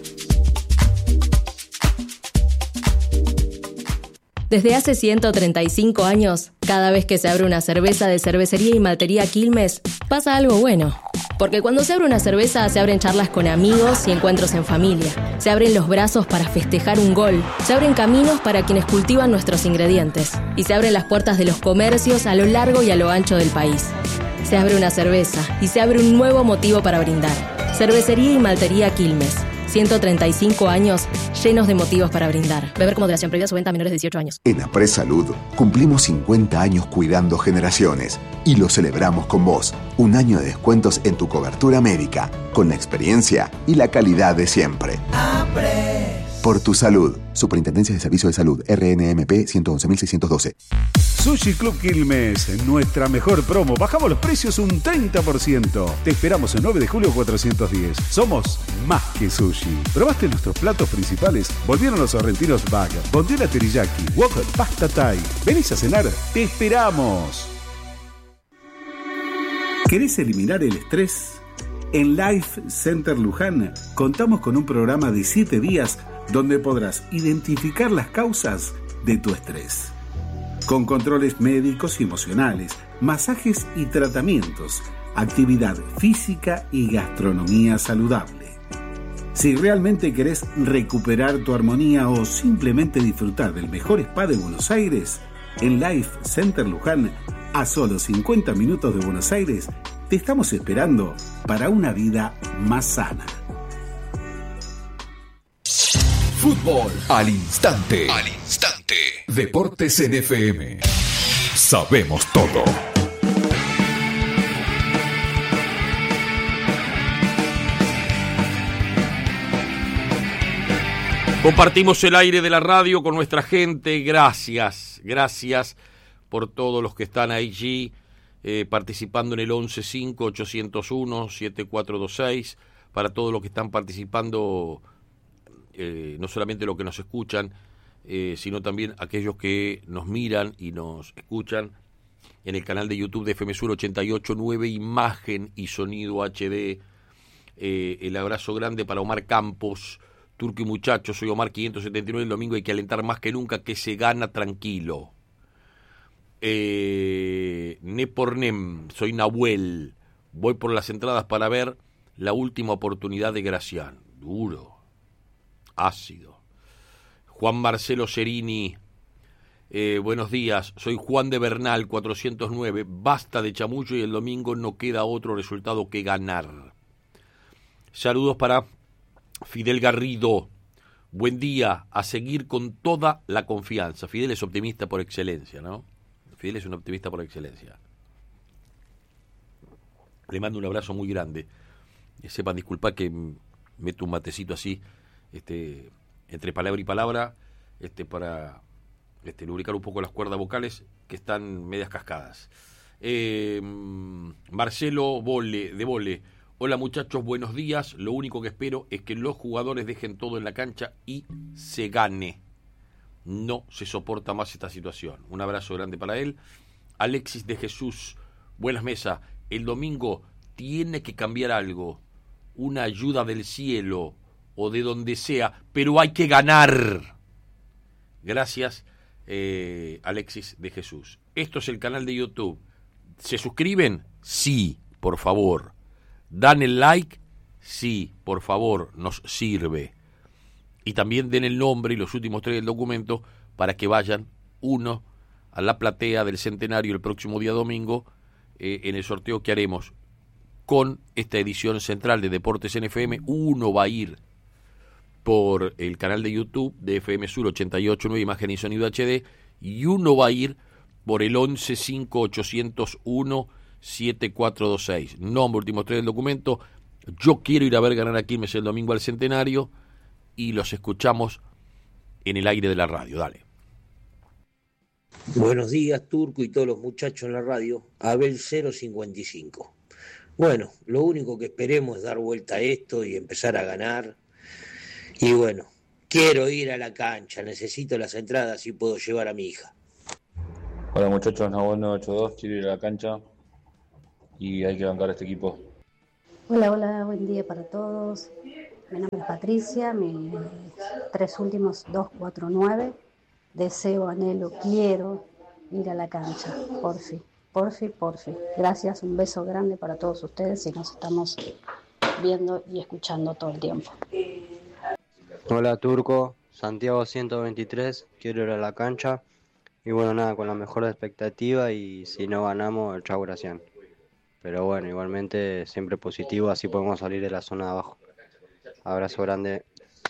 Desde hace ciento treinta y cinco años, cada vez que se abre una cerveza de Cervecería y Maltería Quilmes, pasa algo bueno. Porque cuando se abre una cerveza, se abren charlas con amigos y encuentros en familia. Se abren los brazos para festejar un gol. Se abren caminos para quienes cultivan nuestros ingredientes. Y se abren las puertas de los comercios a lo largo y a lo ancho del país. Se abre una cerveza y se abre un nuevo motivo para brindar. Cervecería y Maltería Quilmes. ciento treinta y cinco años llenos de motivos para brindar. Beber con moderación, prohibida su venta a menores de dieciocho años. En Apres Salud cumplimos cincuenta años cuidando generaciones y lo celebramos con vos. Un año de descuentos en tu cobertura médica, con la experiencia y la calidad de siempre. Apres. Por tu salud. Superintendencia de Servicios de Salud, R N M P ciento once mil seiscientos doce. Sushi Club Quilmes, nuestra mejor promo. Bajamos los precios un treinta por ciento. Te esperamos en nueve de julio cuatrocientos diez. Somos más que sushi. ¿Probaste nuestros platos principales? Volvieron los sorrentinos bag, bondiola teriyaki, wok, pasta thai. ¿Venís a cenar? ¡Te esperamos! ¿Querés eliminar el estrés? En Life Center Luján contamos con un programa de siete días donde podrás identificar las causas de tu estrés. Con controles médicos y emocionales, masajes y tratamientos, actividad física y gastronomía saludable. Si realmente querés recuperar tu armonía o simplemente disfrutar del mejor spa de Buenos Aires, en Life Center Luján, a solo cincuenta minutos de Buenos Aires, te estamos esperando para una vida más sana. Fútbol al instante. Al instante. Deportes en F M. Sabemos todo. Compartimos el aire de la radio con nuestra gente. Gracias, gracias por todos los que están allí eh, participando en el once cinco ochocientos uno siete cuatro dos seis, para todos los que están participando. Eh, no solamente los que nos escuchan, eh, sino también aquellos que nos miran y nos escuchan en el canal de YouTube de F M Sur ochenta y ocho punto nueve, imagen y sonido H D. Eh, el abrazo grande para Omar Campos. Turco y muchachos, soy Omar quinientos setenta y nueve, el domingo hay que alentar más que nunca, que se gana tranquilo. Eh, ne por nem, soy Nahuel, voy por las entradas para ver la última oportunidad de Gracián. Duro. Ácido. Juan Marcelo Cerini, eh, buenos días, soy Juan de Bernal cuatrocientos nueve, basta de chamullo y el domingo no queda otro resultado que ganar. Saludos para Fidel Garrido, buen día, a seguir con toda la confianza. Fidel es optimista por excelencia, ¿no? Fidel es un optimista por excelencia. Le mando un abrazo muy grande. Sepan disculpar que meto un matecito así, este, entre palabra y palabra, este, para este, lubricar un poco las cuerdas vocales que están medias cascadas. Eh, Marcelo Bole, de Bole, hola muchachos, buenos días, lo único que espero es que los jugadores dejen todo en la cancha y se gane. No se soporta más esta situación. Un abrazo grande para él. Alexis de Jesús, buenas mesas, el domingo tiene que cambiar algo, una ayuda del cielo o de donde sea, pero hay que ganar. Gracias, eh, Alexis de Jesús. Esto es el canal de YouTube. ¿Se suscriben? Sí, por favor. ¿Dan el like? Sí, por favor, nos sirve. Y también den el nombre y los últimos tres del documento para que vayan, uno, a la platea del centenario el próximo día domingo, eh, en el sorteo que haremos con esta edición central de Deportes en F M. Uno va a ir por el canal de YouTube de F M Sur ochenta y ocho punto nueve, imagen y sonido H D, y uno va a ir por el once cinco ochocientos uno siete cuatro dos seis. Nombre, últimos tres del documento. Yo quiero ir a ver ganar a Quilmes el domingo al centenario, y los escuchamos en el aire de la radio. Dale. Buenos días, Turco y todos los muchachos en la radio. Abel cero cincuenta y cinco. Bueno, lo único que esperemos es dar vuelta a esto y empezar a ganar. Y bueno, quiero ir a la cancha, necesito las entradas y puedo llevar a mi hija. Hola muchachos, Nahuel nueve ocho dos, quiero ir a la cancha y hay que bancar a este equipo. Hola, hola, buen día para todos. Mi nombre es Patricia, mis tres últimos dos cuatro nueve. Deseo, anhelo, quiero ir a la cancha, porfi, porfi, porfi. Gracias, un beso grande para todos ustedes y nos estamos viendo y escuchando todo el tiempo. Hola Turco, Santiago ciento veintitrés, quiero ir a la cancha y bueno, nada, con la mejor expectativa y si no ganamos, chau, gracias. Pero bueno, igualmente siempre positivo, así podemos salir de la zona de abajo. Abrazo grande.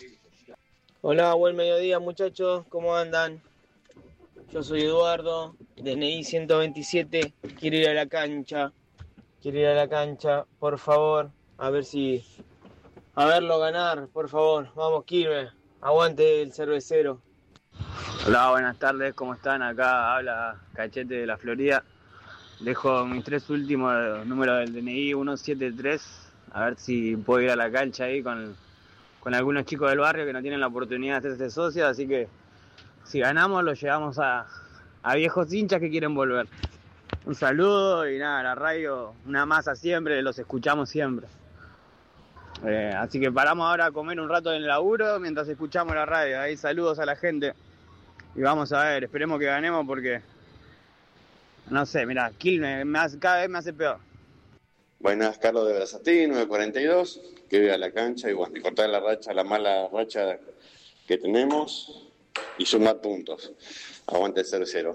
Hola, buen mediodía muchachos, ¿cómo andan? Yo soy Eduardo, D N I ciento veintisiete, quiero ir a la cancha, quiero ir a la cancha, por favor, a ver si, a verlo ganar, por favor, vamos Quilmes, aguante el cervecero. Hola, buenas tardes, ¿cómo están? Acá habla Cachete de la Florida. Dejo mis tres últimos números del D N I, uno siete tres, a ver si puedo ir a la cancha ahí con, con algunos chicos del barrio que no tienen la oportunidad de hacerse socios, así que si ganamos los llevamos a, a viejos hinchas que quieren volver. Un saludo y nada, la radio, una masa siempre, los escuchamos siempre. Eh, así que paramos ahora a comer un rato en el laburo mientras escuchamos la radio. Ahí saludos a la gente y vamos a ver, esperemos que ganemos porque... No sé, mirá, Quilmes me hace, cada vez me hace peor. Buenas, Carlos de Brazatí, nueve cuarenta y dos, que voy a la cancha y bueno, y cortar la racha, la mala racha que tenemos y sumar puntos. Aguante cero cero.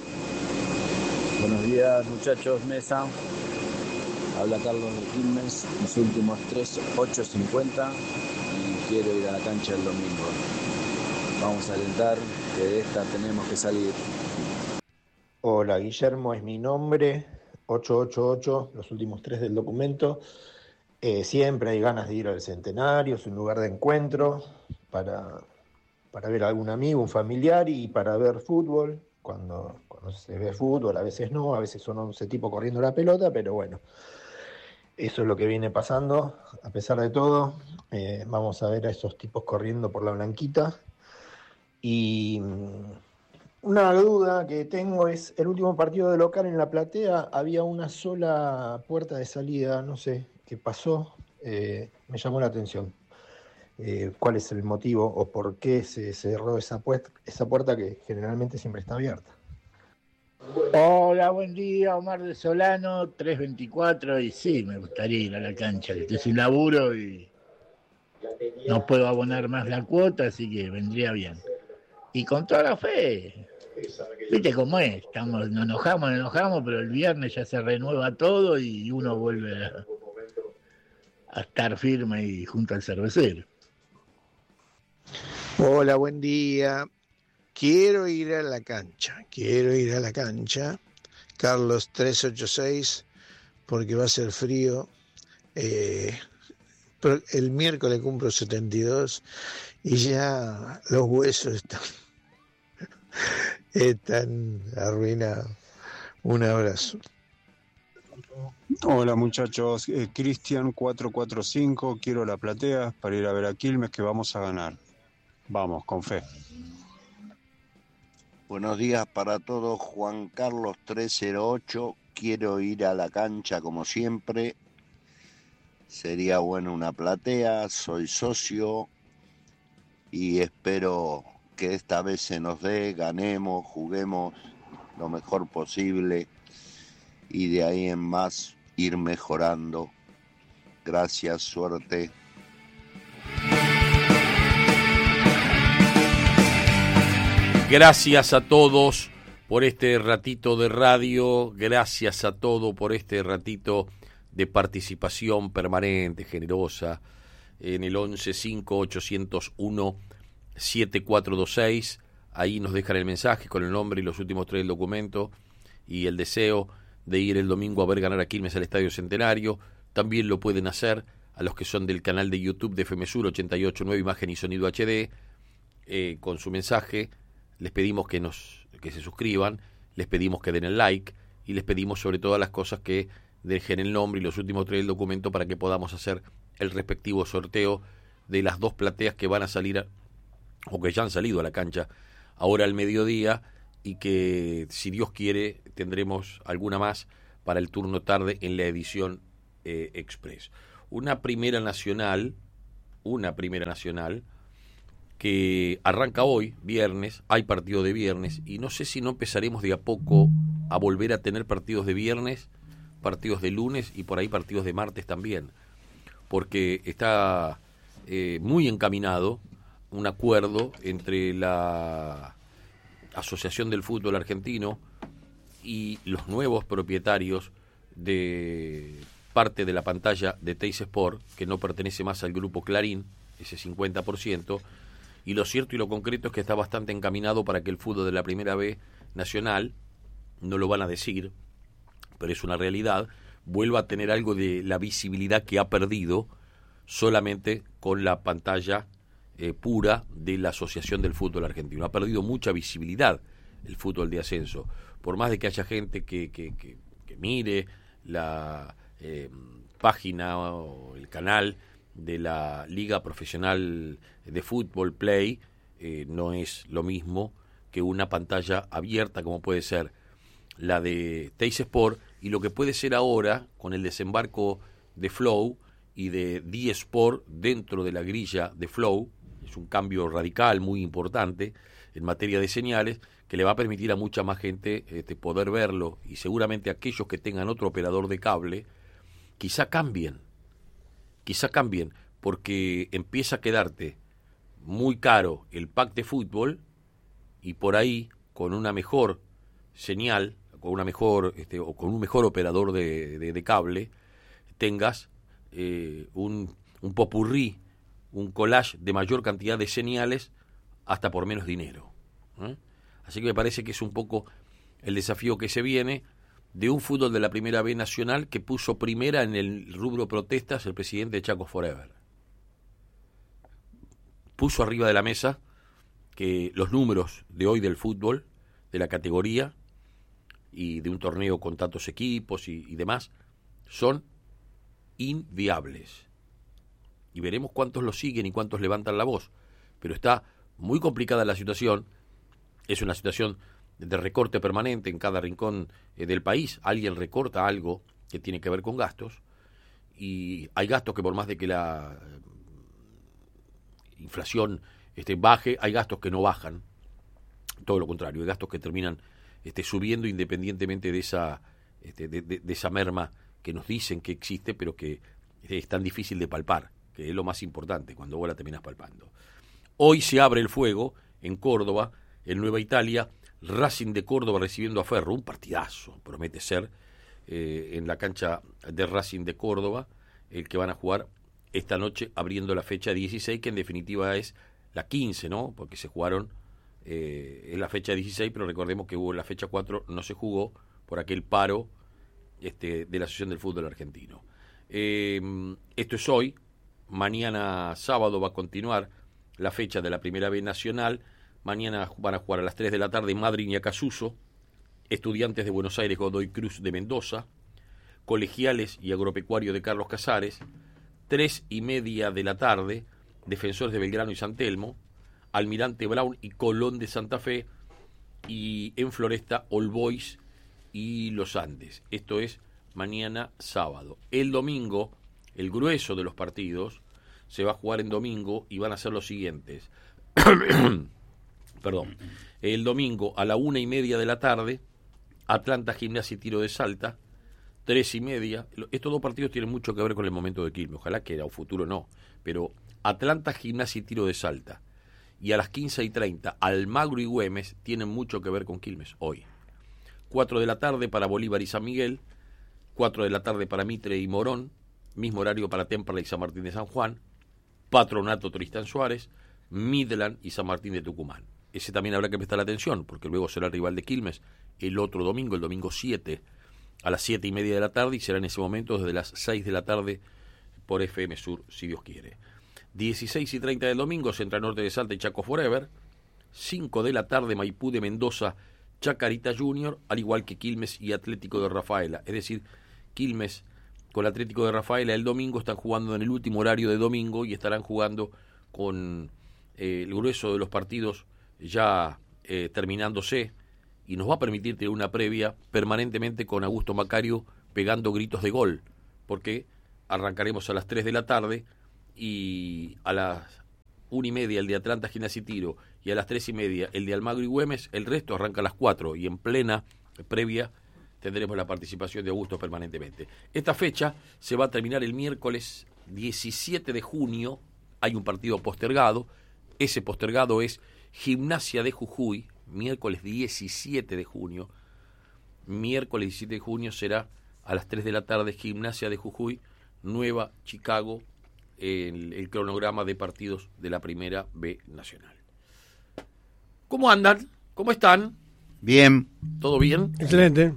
Buenos días, muchachos, mesa. Habla Carlos de Quilmes, mis últimos tres, ocho cincuenta y quiero ir a la cancha el domingo. Vamos a alentar, que de esta tenemos que salir. Hola, Guillermo es mi nombre, ocho ocho ocho, los últimos tres del documento. Eh, siempre hay ganas de ir al Centenario, es un lugar de encuentro para, para ver a algún amigo, un familiar y para ver fútbol. Cuando, cuando se ve fútbol, a veces no, a veces son once tipos corriendo la pelota, pero bueno, eso es lo que viene pasando. A pesar de todo, eh, vamos a ver a esos tipos corriendo por la Blanquita. Y... una duda que tengo es, el último partido de local en la platea había una sola puerta de salida, no sé qué pasó, eh, me llamó la atención. Eh, ¿Cuál es el motivo o por qué se cerró esa puerta, esa puerta que generalmente siempre está abierta? Hola, buen día, Omar de Solano, tres veinticuatro, y sí, me gustaría ir a la cancha, que estoy sin laburo y no puedo abonar más la cuota, así que vendría bien. Y con toda la fe, viste cómo es, estamos, nos enojamos, nos enojamos, pero el viernes ya se renueva todo y uno vuelve a, a estar firme y junto al cervecero. Hola, buen día. Quiero ir a la cancha, quiero ir a la cancha. Carlos tres ocho seis, porque va a ser frío. Eh, el miércoles cumplo setenta y dos y ya los huesos están... están arruinados. Un abrazo. Hola muchachos, eh, Cristian cuatro cuatro cinco, quiero la platea para ir a ver a Quilmes que vamos a ganar. Vamos, con fe. Buenos días para todos, Juan Carlos tres cero ocho, quiero ir a la cancha como siempre. Sería bueno una platea, soy socio y espero que esta vez se nos dé, ganemos, juguemos lo mejor posible y de ahí en más ir mejorando. Gracias, suerte. Gracias a todos por este ratito de radio, gracias a todos por este ratito de participación permanente, generosa, en el once cinco ochocientos uno siete cuatro dos seis, ahí nos dejan el mensaje con el nombre y los últimos tres del documento y el deseo de ir el domingo a ver ganar a Quilmes al Estadio Centenario. También lo pueden hacer a los que son del canal de YouTube de F M Sur ochenta y ocho punto nueve, imagen y sonido H D, eh, con su mensaje. Les pedimos que nos que se suscriban, les pedimos que den el like y les pedimos sobre todas las cosas que dejen el nombre y los últimos tres del documento para que podamos hacer el respectivo sorteo de las dos plateas que van a salir a, o que ya han salido a la cancha ahora al mediodía y que, si Dios quiere, tendremos alguna más para el turno tarde en la edición eh, Express. Una primera nacional, una primera nacional que arranca hoy, viernes, hay partido de viernes, y no sé si no empezaremos de a poco a volver a tener partidos de viernes, partidos de lunes y por ahí partidos de martes también, porque está eh, muy encaminado un acuerdo entre la Asociación del Fútbol Argentino y los nuevos propietarios de parte de la pantalla de Teis Sport, que no pertenece más al grupo Clarín, ese cincuenta por ciento, y lo cierto y lo concreto es que está bastante encaminado para que el fútbol de la Primera B nacional, no lo van a decir, pero es una realidad, vuelva a tener algo de la visibilidad que ha perdido solamente con la pantalla eh, pura de la Asociación del Fútbol Argentino. Ha perdido mucha visibilidad el fútbol de ascenso, por más de que haya gente que, que, que, que mire la eh, página o el canal de la Liga Profesional de Fútbol Play, eh, no es lo mismo que una pantalla abierta como puede ser la de Teis Sport, y lo que puede ser ahora con el desembarco de Flow y de D-Sport dentro de la grilla de Flow. Es un cambio radical muy importante en materia de señales que le va a permitir a mucha más gente este, poder verlo, y seguramente aquellos que tengan otro operador de cable quizá cambien, quizá cambien, porque empieza a quedarte muy caro el pack de fútbol, y por ahí con una mejor señal, con una mejor este, o con un mejor operador de, de, de cable, tengas eh, un, un popurrí, un collage de mayor cantidad de señales hasta por menos dinero, ¿eh? Así que me parece que es un poco el desafío que se viene de un fútbol de la Primera B nacional que puso primera en el rubro protestas el presidente de Chaco Forever. Puso arriba de la mesa que los números de hoy del fútbol, de la categoría y de un torneo con tantos equipos y, y demás, son inviables. Y veremos cuántos lo siguen y cuántos levantan la voz. Pero está muy complicada la situación. Es una situación de recorte permanente en cada rincón eh, del país. Alguien recorta algo que tiene que ver con gastos, y hay gastos que por más de que la eh, inflación este, baje, hay gastos que no bajan. Todo lo contrario, hay gastos que terminan este, subiendo independientemente de esa, este, de, de, de esa merma que nos dicen que existe, pero que es tan difícil de palpar, que es lo más importante cuando vos la terminás palpando. Hoy se abre el fuego en Córdoba, en Nueva Italia, Racing de Córdoba recibiendo a Ferro, un partidazo, promete ser, eh, en la cancha de Racing de Córdoba, el que van a jugar esta noche abriendo la fecha dieciséis, que en definitiva es la quince, ¿no? Porque se jugaron eh, en la fecha dieciséis, pero recordemos que hubo en la fecha cuatro, no se jugó por aquel paro este, de la Asociación del Fútbol Argentino. Eh, esto es hoy, mañana sábado va a continuar la fecha de la Primera B nacional. Mañana van a jugar a las tres de la tarde Madrid y Acasuso, Estudiantes de Buenos Aires, Godoy Cruz de Mendoza, Colegiales y Agropecuario de Carlos Casares, tres y media de la tarde, Defensores de Belgrano y San Telmo, Almirante Brown y Colón de Santa Fe, y en Floresta, All Boys y Los Andes. Esto es mañana sábado. El domingo, el grueso de los partidos se va a jugar en domingo y van a ser los siguientes. Perdón. El domingo a la una y media de la tarde, Atlanta Gimnasia y Tiro de Salta, tres y media. Estos dos partidos tienen mucho que ver con el momento de Quilmes, ojalá que a futuro no, pero Atlanta Gimnasia y Tiro de Salta, y a las quince y treinta Almagro y Güemes tienen mucho que ver con Quilmes hoy. cuatro de la tarde para Bolívar y San Miguel, cuatro de la tarde para Mitre y Morón, mismo horario para Temperley y San Martín de San Juan, Patronato Tristán Suárez, Midland y San Martín de Tucumán. Ese también habrá que prestar atención, porque luego será el rival de Quilmes el otro domingo, el domingo siete, a las siete y media de la tarde, y será en ese momento desde las seis de la tarde por F M Sur, si Dios quiere. dieciséis y treinta del domingo, Central Norte de Salta y Chaco Forever. cinco de la tarde, Maipú de Mendoza, Chacarita Junior, al igual que Quilmes y Atlético de Rafaela. Es decir, Quilmes con Atlético de Rafaela el domingo están jugando en el último horario de domingo y estarán jugando con eh, el grueso de los partidos ya eh, terminándose y nos va a permitir tener una previa permanentemente con Augusto Macario pegando gritos de gol, porque arrancaremos a las tres de la tarde y a las una y media el de Atlanta Gimnasia y Tiro y a las tres y media el de Almagro y Güemes, el resto arranca a las cuatro y en plena previa tendremos la participación de Augusto permanentemente. Esta fecha se va a terminar el miércoles diecisiete de junio, hay un partido postergado, ese postergado es Gimnasia de Jujuy, miércoles diecisiete de junio, miércoles diecisiete de junio será a las tres de la tarde Gimnasia de Jujuy, Nueva Chicago, el, el cronograma de partidos de la Primera B Nacional. ¿Cómo andan? ¿Cómo están? Bien. ¿Todo bien? Excelente.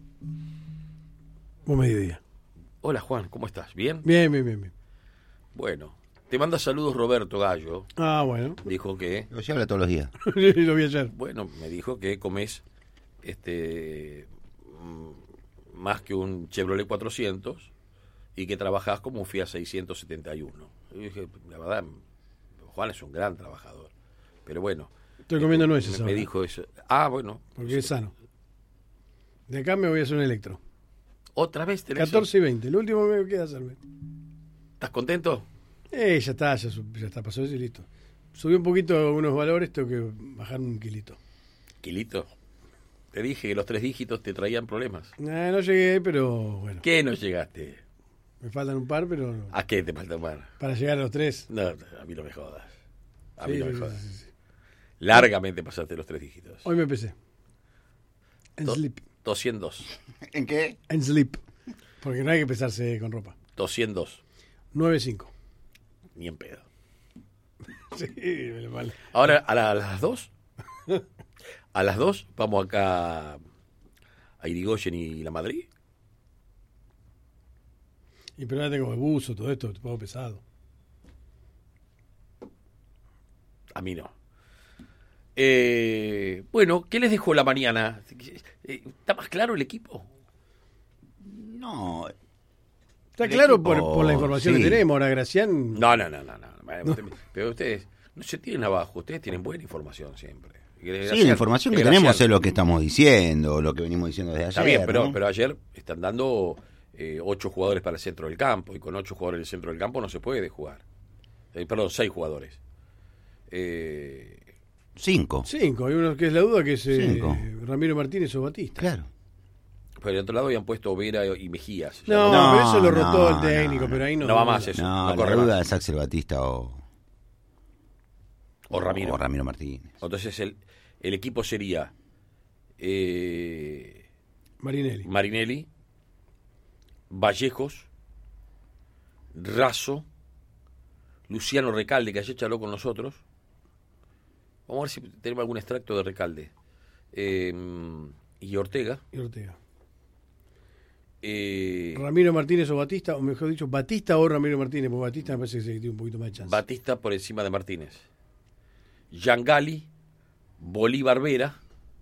Buen mediodía. Hola Juan, ¿cómo estás? ¿Bien? Bien, bien, bien, bien. Bueno, te manda saludos Roberto Gallo. Ah, bueno. Dijo que... Lo habla todos los días. Lo vi ayer. Bueno, me dijo que comes este más que un Chevrolet cuatrocientos y que trabajás como un Fiat seiscientos setenta y uno. Y dije, la verdad, Juan es un gran trabajador. Pero bueno. Estoy comiendo este, nueces me, ahora. me dijo eso. Ah, bueno. Porque es sano. De acá me voy a hacer un electro. ¿Otra vez tenés catorce y veinte, lo último que me queda hacerme. ¿Estás contento? Eh, ya está, ya, ya está, pasó eso y listo. Subí un poquito unos valores, tengo que bajar un kilito. ¿Kilito? Te dije que los tres dígitos te traían problemas. Eh, no llegué, pero bueno. ¿Qué no llegaste? Me faltan un par, pero... ¿A qué te falta un par? Para llegar a los tres. No, a mí no me jodas. A sí, mí no sí, me jodas. Sí, sí, sí. Largamente pasaste los tres dígitos. Hoy me empecé. En Do- sleep. doscientos. ¿En qué? En sleep. Porque no hay que pesarse con ropa. doscientos. nueve cinco. Ni en pedo. Sí, me lo vale. Ahora, a, la- a las dos, a las dos vamos acá a Irigoyen y La Madrid. Y pero ahora tengo el buzo, todo esto, te pongo pesado. A mí no. Eh, bueno, ¿qué les dejó la mañana? ¿Está más claro el equipo? No. Está el claro equipo, por, por la información sí. que tenemos. Ahora, Gracián... No, no, no, no. no. Bueno, usted- pero ustedes no se tienen abajo, ustedes tienen buena información siempre. Sí, la información que tenemos es lo que estamos diciendo, lo que venimos diciendo desde ayer. Está bien, pero, ¿no? pero ayer están dando eh, ocho jugadores para el centro del campo, y con ocho jugadores en el centro del campo no se puede jugar. Eh, perdón, seis jugadores. Eh, Cinco. Cinco. Hay uno que es la duda, que es eh, Cinco. Ramiro Martínez o Batista. Claro. por el otro lado habían puesto Vera y Mejías. No, Ya pero eso lo rotó no, el técnico, no, pero ahí no. No va más eso. No, no corre la duda más. es Axel Batista o, O Ramiro. o Ramiro Martínez. Entonces el, el equipo sería eh, Marinelli. Marinelli, Vallejos, Razo, Luciano Recalde, que ayer charló con nosotros. Vamos a ver si tenemos algún extracto de Recalde. Eh, y Ortega. Y Ortega. Eh, Ramiro Martínez o Batista, o mejor dicho, Batista o Ramiro Martínez, porque Batista me parece que se tiene un poquito más de chance. Batista por encima de Martínez. Yangali, Bolívar Vera,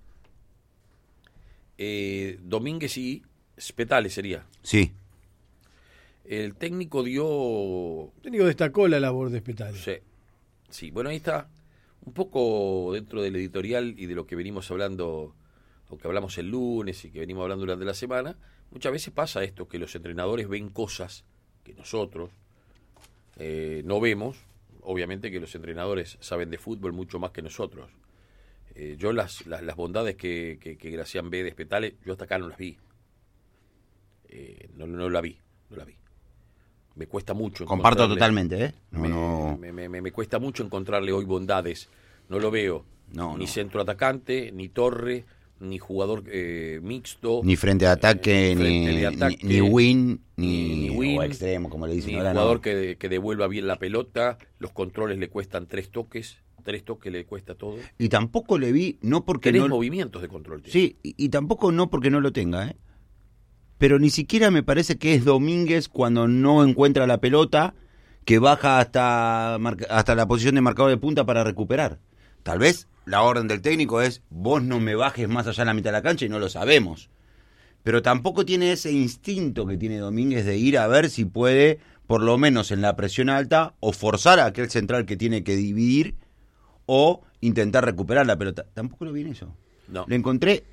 eh, Domínguez y Spetale sería. Sí. El técnico dio... El técnico destacó la labor de Spetale. Sí, sí, bueno, ahí está un poco dentro del editorial y de lo que venimos hablando, o que hablamos el lunes y que venimos hablando durante la semana. Muchas veces pasa esto, que los entrenadores ven cosas que nosotros eh, no vemos. Obviamente que los entrenadores saben de fútbol mucho más que nosotros. Eh, yo las, las, las bondades que, que, que Gracián ve de Spetale, yo hasta acá no las vi. Eh, no, no la vi, no la vi. Me cuesta mucho. Comparto encontrarle- totalmente, ¿eh? No, me, no. Me, me- me- me cuesta mucho encontrarle hoy bondades. No lo veo. No, ni no. centro atacante, ni torre, ni jugador eh, mixto. Ni frente de ataque, eh, ni, frente de ataque, ni, ni win, ni, ni- ni win, o extremo, como le dicen ni ahora. jugador No. que, que devuelva bien la pelota. Los controles le cuestan tres toques. Tres toques le cuesta todo. Y tampoco le vi, no porque Tres no... movimientos de control. tiene. Sí, y, y tampoco no porque no lo tenga, ¿eh? Pero ni siquiera me parece que es Domínguez cuando no encuentra la pelota, que baja hasta, marca- hasta la posición de marcador de punta para recuperar. Tal vez la orden del técnico es, vos no me bajes más allá de la mitad de la cancha y no lo sabemos. Pero tampoco tiene ese instinto que tiene Domínguez de ir a ver si puede, por lo menos en la presión alta, o forzar a aquel central que tiene que dividir, o intentar recuperar la pelota. Tampoco lo vi en eso. No. Le encontré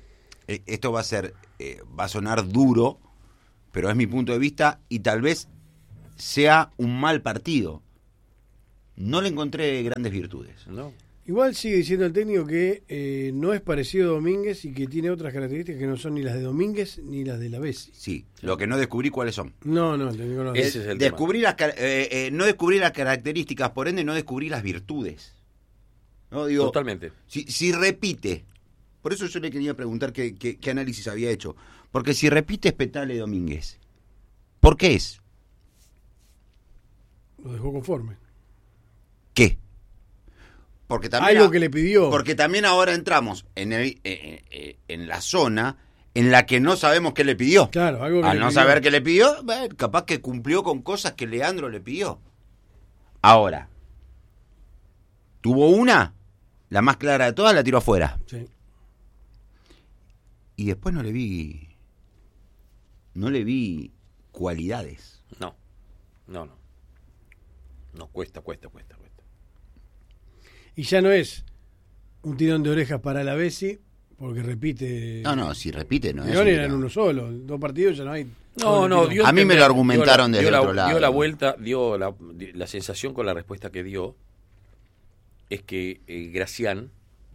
eh, esto va a ser, eh, va a sonar duro, pero es mi punto de vista y tal vez sea un mal partido. No le encontré grandes virtudes. No. Igual sigue diciendo el técnico que eh, no es parecido a Domínguez y que tiene otras características que no son ni las de Domínguez ni las de la Bessi. Sí, lo que no descubrí cuáles son. No, no, el técnico no. Ese es el descubrí las, eh, eh, no descubrí las características, por ende no descubrí las virtudes. No digo, totalmente. Si, si repite, por eso yo le quería preguntar qué, qué, qué análisis había hecho. Porque si repite Spetale Domínguez, ¿por qué es? Lo dejó conforme. ¿Qué? Porque también algo que le pidió. Porque también ahora entramos en el, eh, eh, en la zona en la que no sabemos qué le pidió. Claro, algo que Al le no pidió. saber qué le pidió, eh, capaz que cumplió con cosas que Leandro le pidió. Ahora, tuvo una, la más clara de todas, la tiró afuera. Sí. Y después no le vi, no le vi cualidades. No, no, no. No, cuesta, cuesta, cuesta, cuesta. Y ya no es un tirón de orejas para la Bessi, porque repite. No, no, si repite no es. Tirón eran uno solo, dos partidos ya no hay. No, no, dio a mí me lo argumentaron dio la, desde dio otro la, lado. Dio la vuelta, dio la, la sensación con la respuesta que dio es que eh, Gracián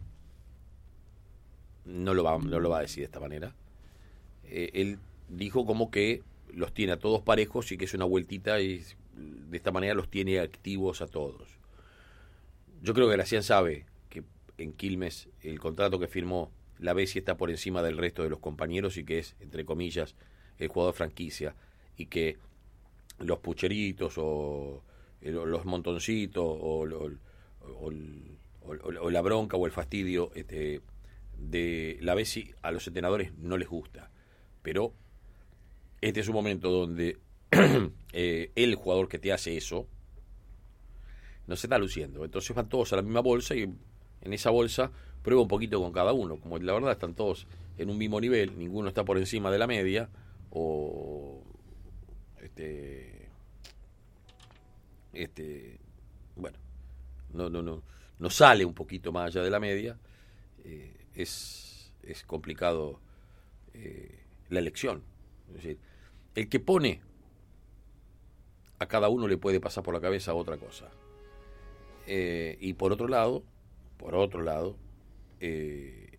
no lo va, no lo va a decir de esta manera. Eh, él dijo como que los tiene a todos parejos y que es una vueltita y de esta manera los tiene activos a todos. Yo creo que Gracián sabe que en Quilmes el contrato que firmó la Bessi está por encima del resto de los compañeros y que es, entre comillas, el jugador franquicia y que los pucheritos o el, los montoncitos o, o, o, o, o la bronca o el fastidio este, de la Bessi a los entrenadores no les gusta. Pero este es un momento donde eh, el jugador que te hace eso no se está luciendo. Entonces van todos a la misma bolsa y en esa bolsa prueba un poquito con cada uno. Como la verdad están todos en un mismo nivel, ninguno está por encima de la media o este este bueno no no no no sale un poquito más allá de la media. Eh, es es complicado eh, la elección. Es decir, el que pone a cada uno le puede pasar por la cabeza otra cosa. Eh, y por otro lado, por otro lado, eh,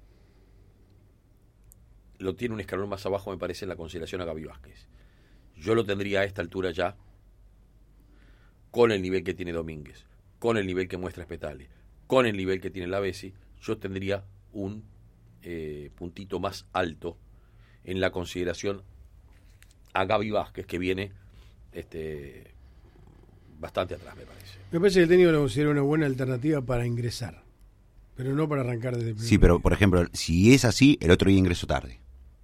lo tiene un escalón más abajo, me parece, en la consideración a Gaby Vázquez. Yo lo tendría a esta altura ya, con el nivel que tiene Domínguez, con el nivel que muestra Spetale, con el nivel que tiene la Bessi, yo tendría un eh, puntito más alto en la consideración a Gaby Vázquez, que viene este bastante atrás, me parece. Me parece que el técnico lo considera una buena alternativa para ingresar, pero no para arrancar desde el primer Sí, pero día. por ejemplo, si es así, el otro día ingresó tarde.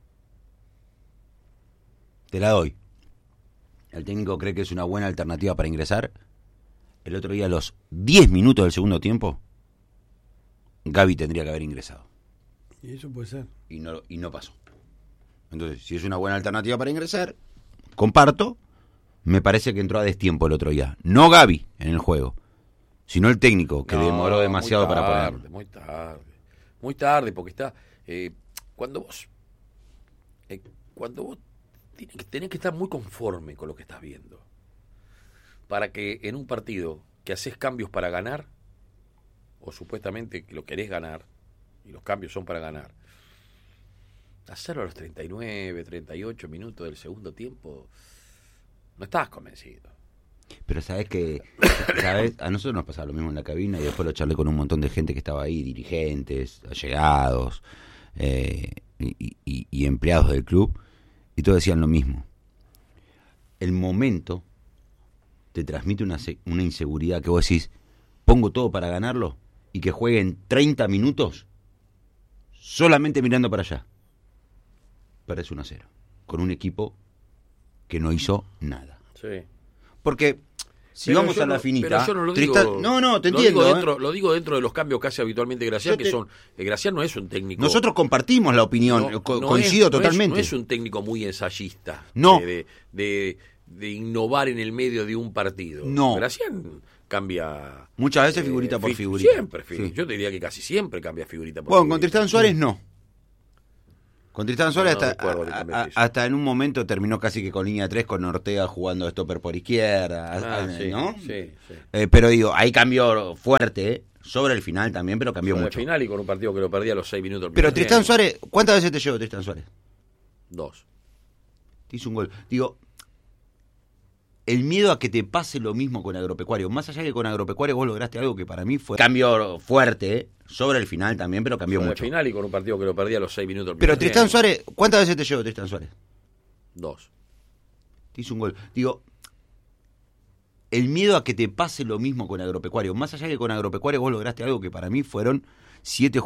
Te la doy. El técnico cree que es una buena alternativa para ingresar. El otro día, a los diez minutos del segundo tiempo, Gaby tendría que haber ingresado. Y eso puede ser. Y no, y no pasó. Entonces, si es una buena alternativa para ingresar, comparto. Me parece que entró a destiempo el otro día. No Gaby en el juego, sino el técnico, que No, demoró demasiado muy tarde, para ponerlo. Muy tarde, muy tarde, porque está... Eh, cuando vos... Eh, cuando vos tenés que, tenés que estar muy conforme con lo que estás viendo. Para que en un partido que haces cambios para ganar, o supuestamente que lo querés ganar, y los cambios son para ganar, hacerlo a los treinta y nueve, treinta y ocho minutos del segundo tiempo... No estás convencido. Pero sabes que ¿sabes? A nosotros nos pasaba lo mismo en la cabina y después lo charlé con un montón de gente que estaba ahí, dirigentes, allegados eh, y, y, y empleados del club, y todos decían lo mismo. El momento te transmite una, una inseguridad que vos decís, pongo todo para ganarlo y que jueguen treinta minutos solamente mirando para allá. Perdés uno a cero con un equipo que no hizo nada. Sí. Porque si Pero vamos yo a la no- finita, pero yo no lo Tristán- digo- no, no, te lo entiendo. Digo ¿eh? dentro, Lo digo dentro de los cambios que hace habitualmente Gracián, Yo que te- son... eh, Gracián no es un técnico... Nosotros compartimos la opinión, no- co- no coincido es- no es- totalmente. No es, un técnico muy ensayista. No. De, de, de- de innovar en el medio de un partido. No. Gracián cambia... Muchas veces figurita por fi- figurita. Siempre, fi- Sí. Yo te diría que casi siempre cambia figurita por Bueno, con figurita. Tristán Suárez no. Con Tristán Suárez No, no hasta, recuerdo a- qué a- hizo. hasta en un momento terminó casi que con línea tres con Ortega jugando stopper por izquierda, Ah, a- sí, ¿no? sí, sí. Eh, pero digo, ahí cambió fuerte, ¿eh? Sobre el final también, pero cambió Sobre mucho. el final y con un partido que lo perdía a los seis minutos. del Pero primer Tristán tiempo. Suárez, ¿cuántas veces te llevó Tristán Suárez? Dos. Te hizo un gol. Digo, el miedo a que te pase lo mismo con Agropecuario, más allá de que con Agropecuario vos lograste algo que para mí fue cambio fuerte, ¿eh? Sobre el final también, pero cambió Sobre mucho. el final y con un partido que lo perdía a los seis minutos. del Pero primer Tristán tiempo. Suárez, ¿cuántas veces te llevó Tristán Suárez? Dos. Te hizo un gol. Digo, el miedo a que te pase lo mismo con Agropecuario, más allá de que con Agropecuario vos lograste algo que para mí fueron siete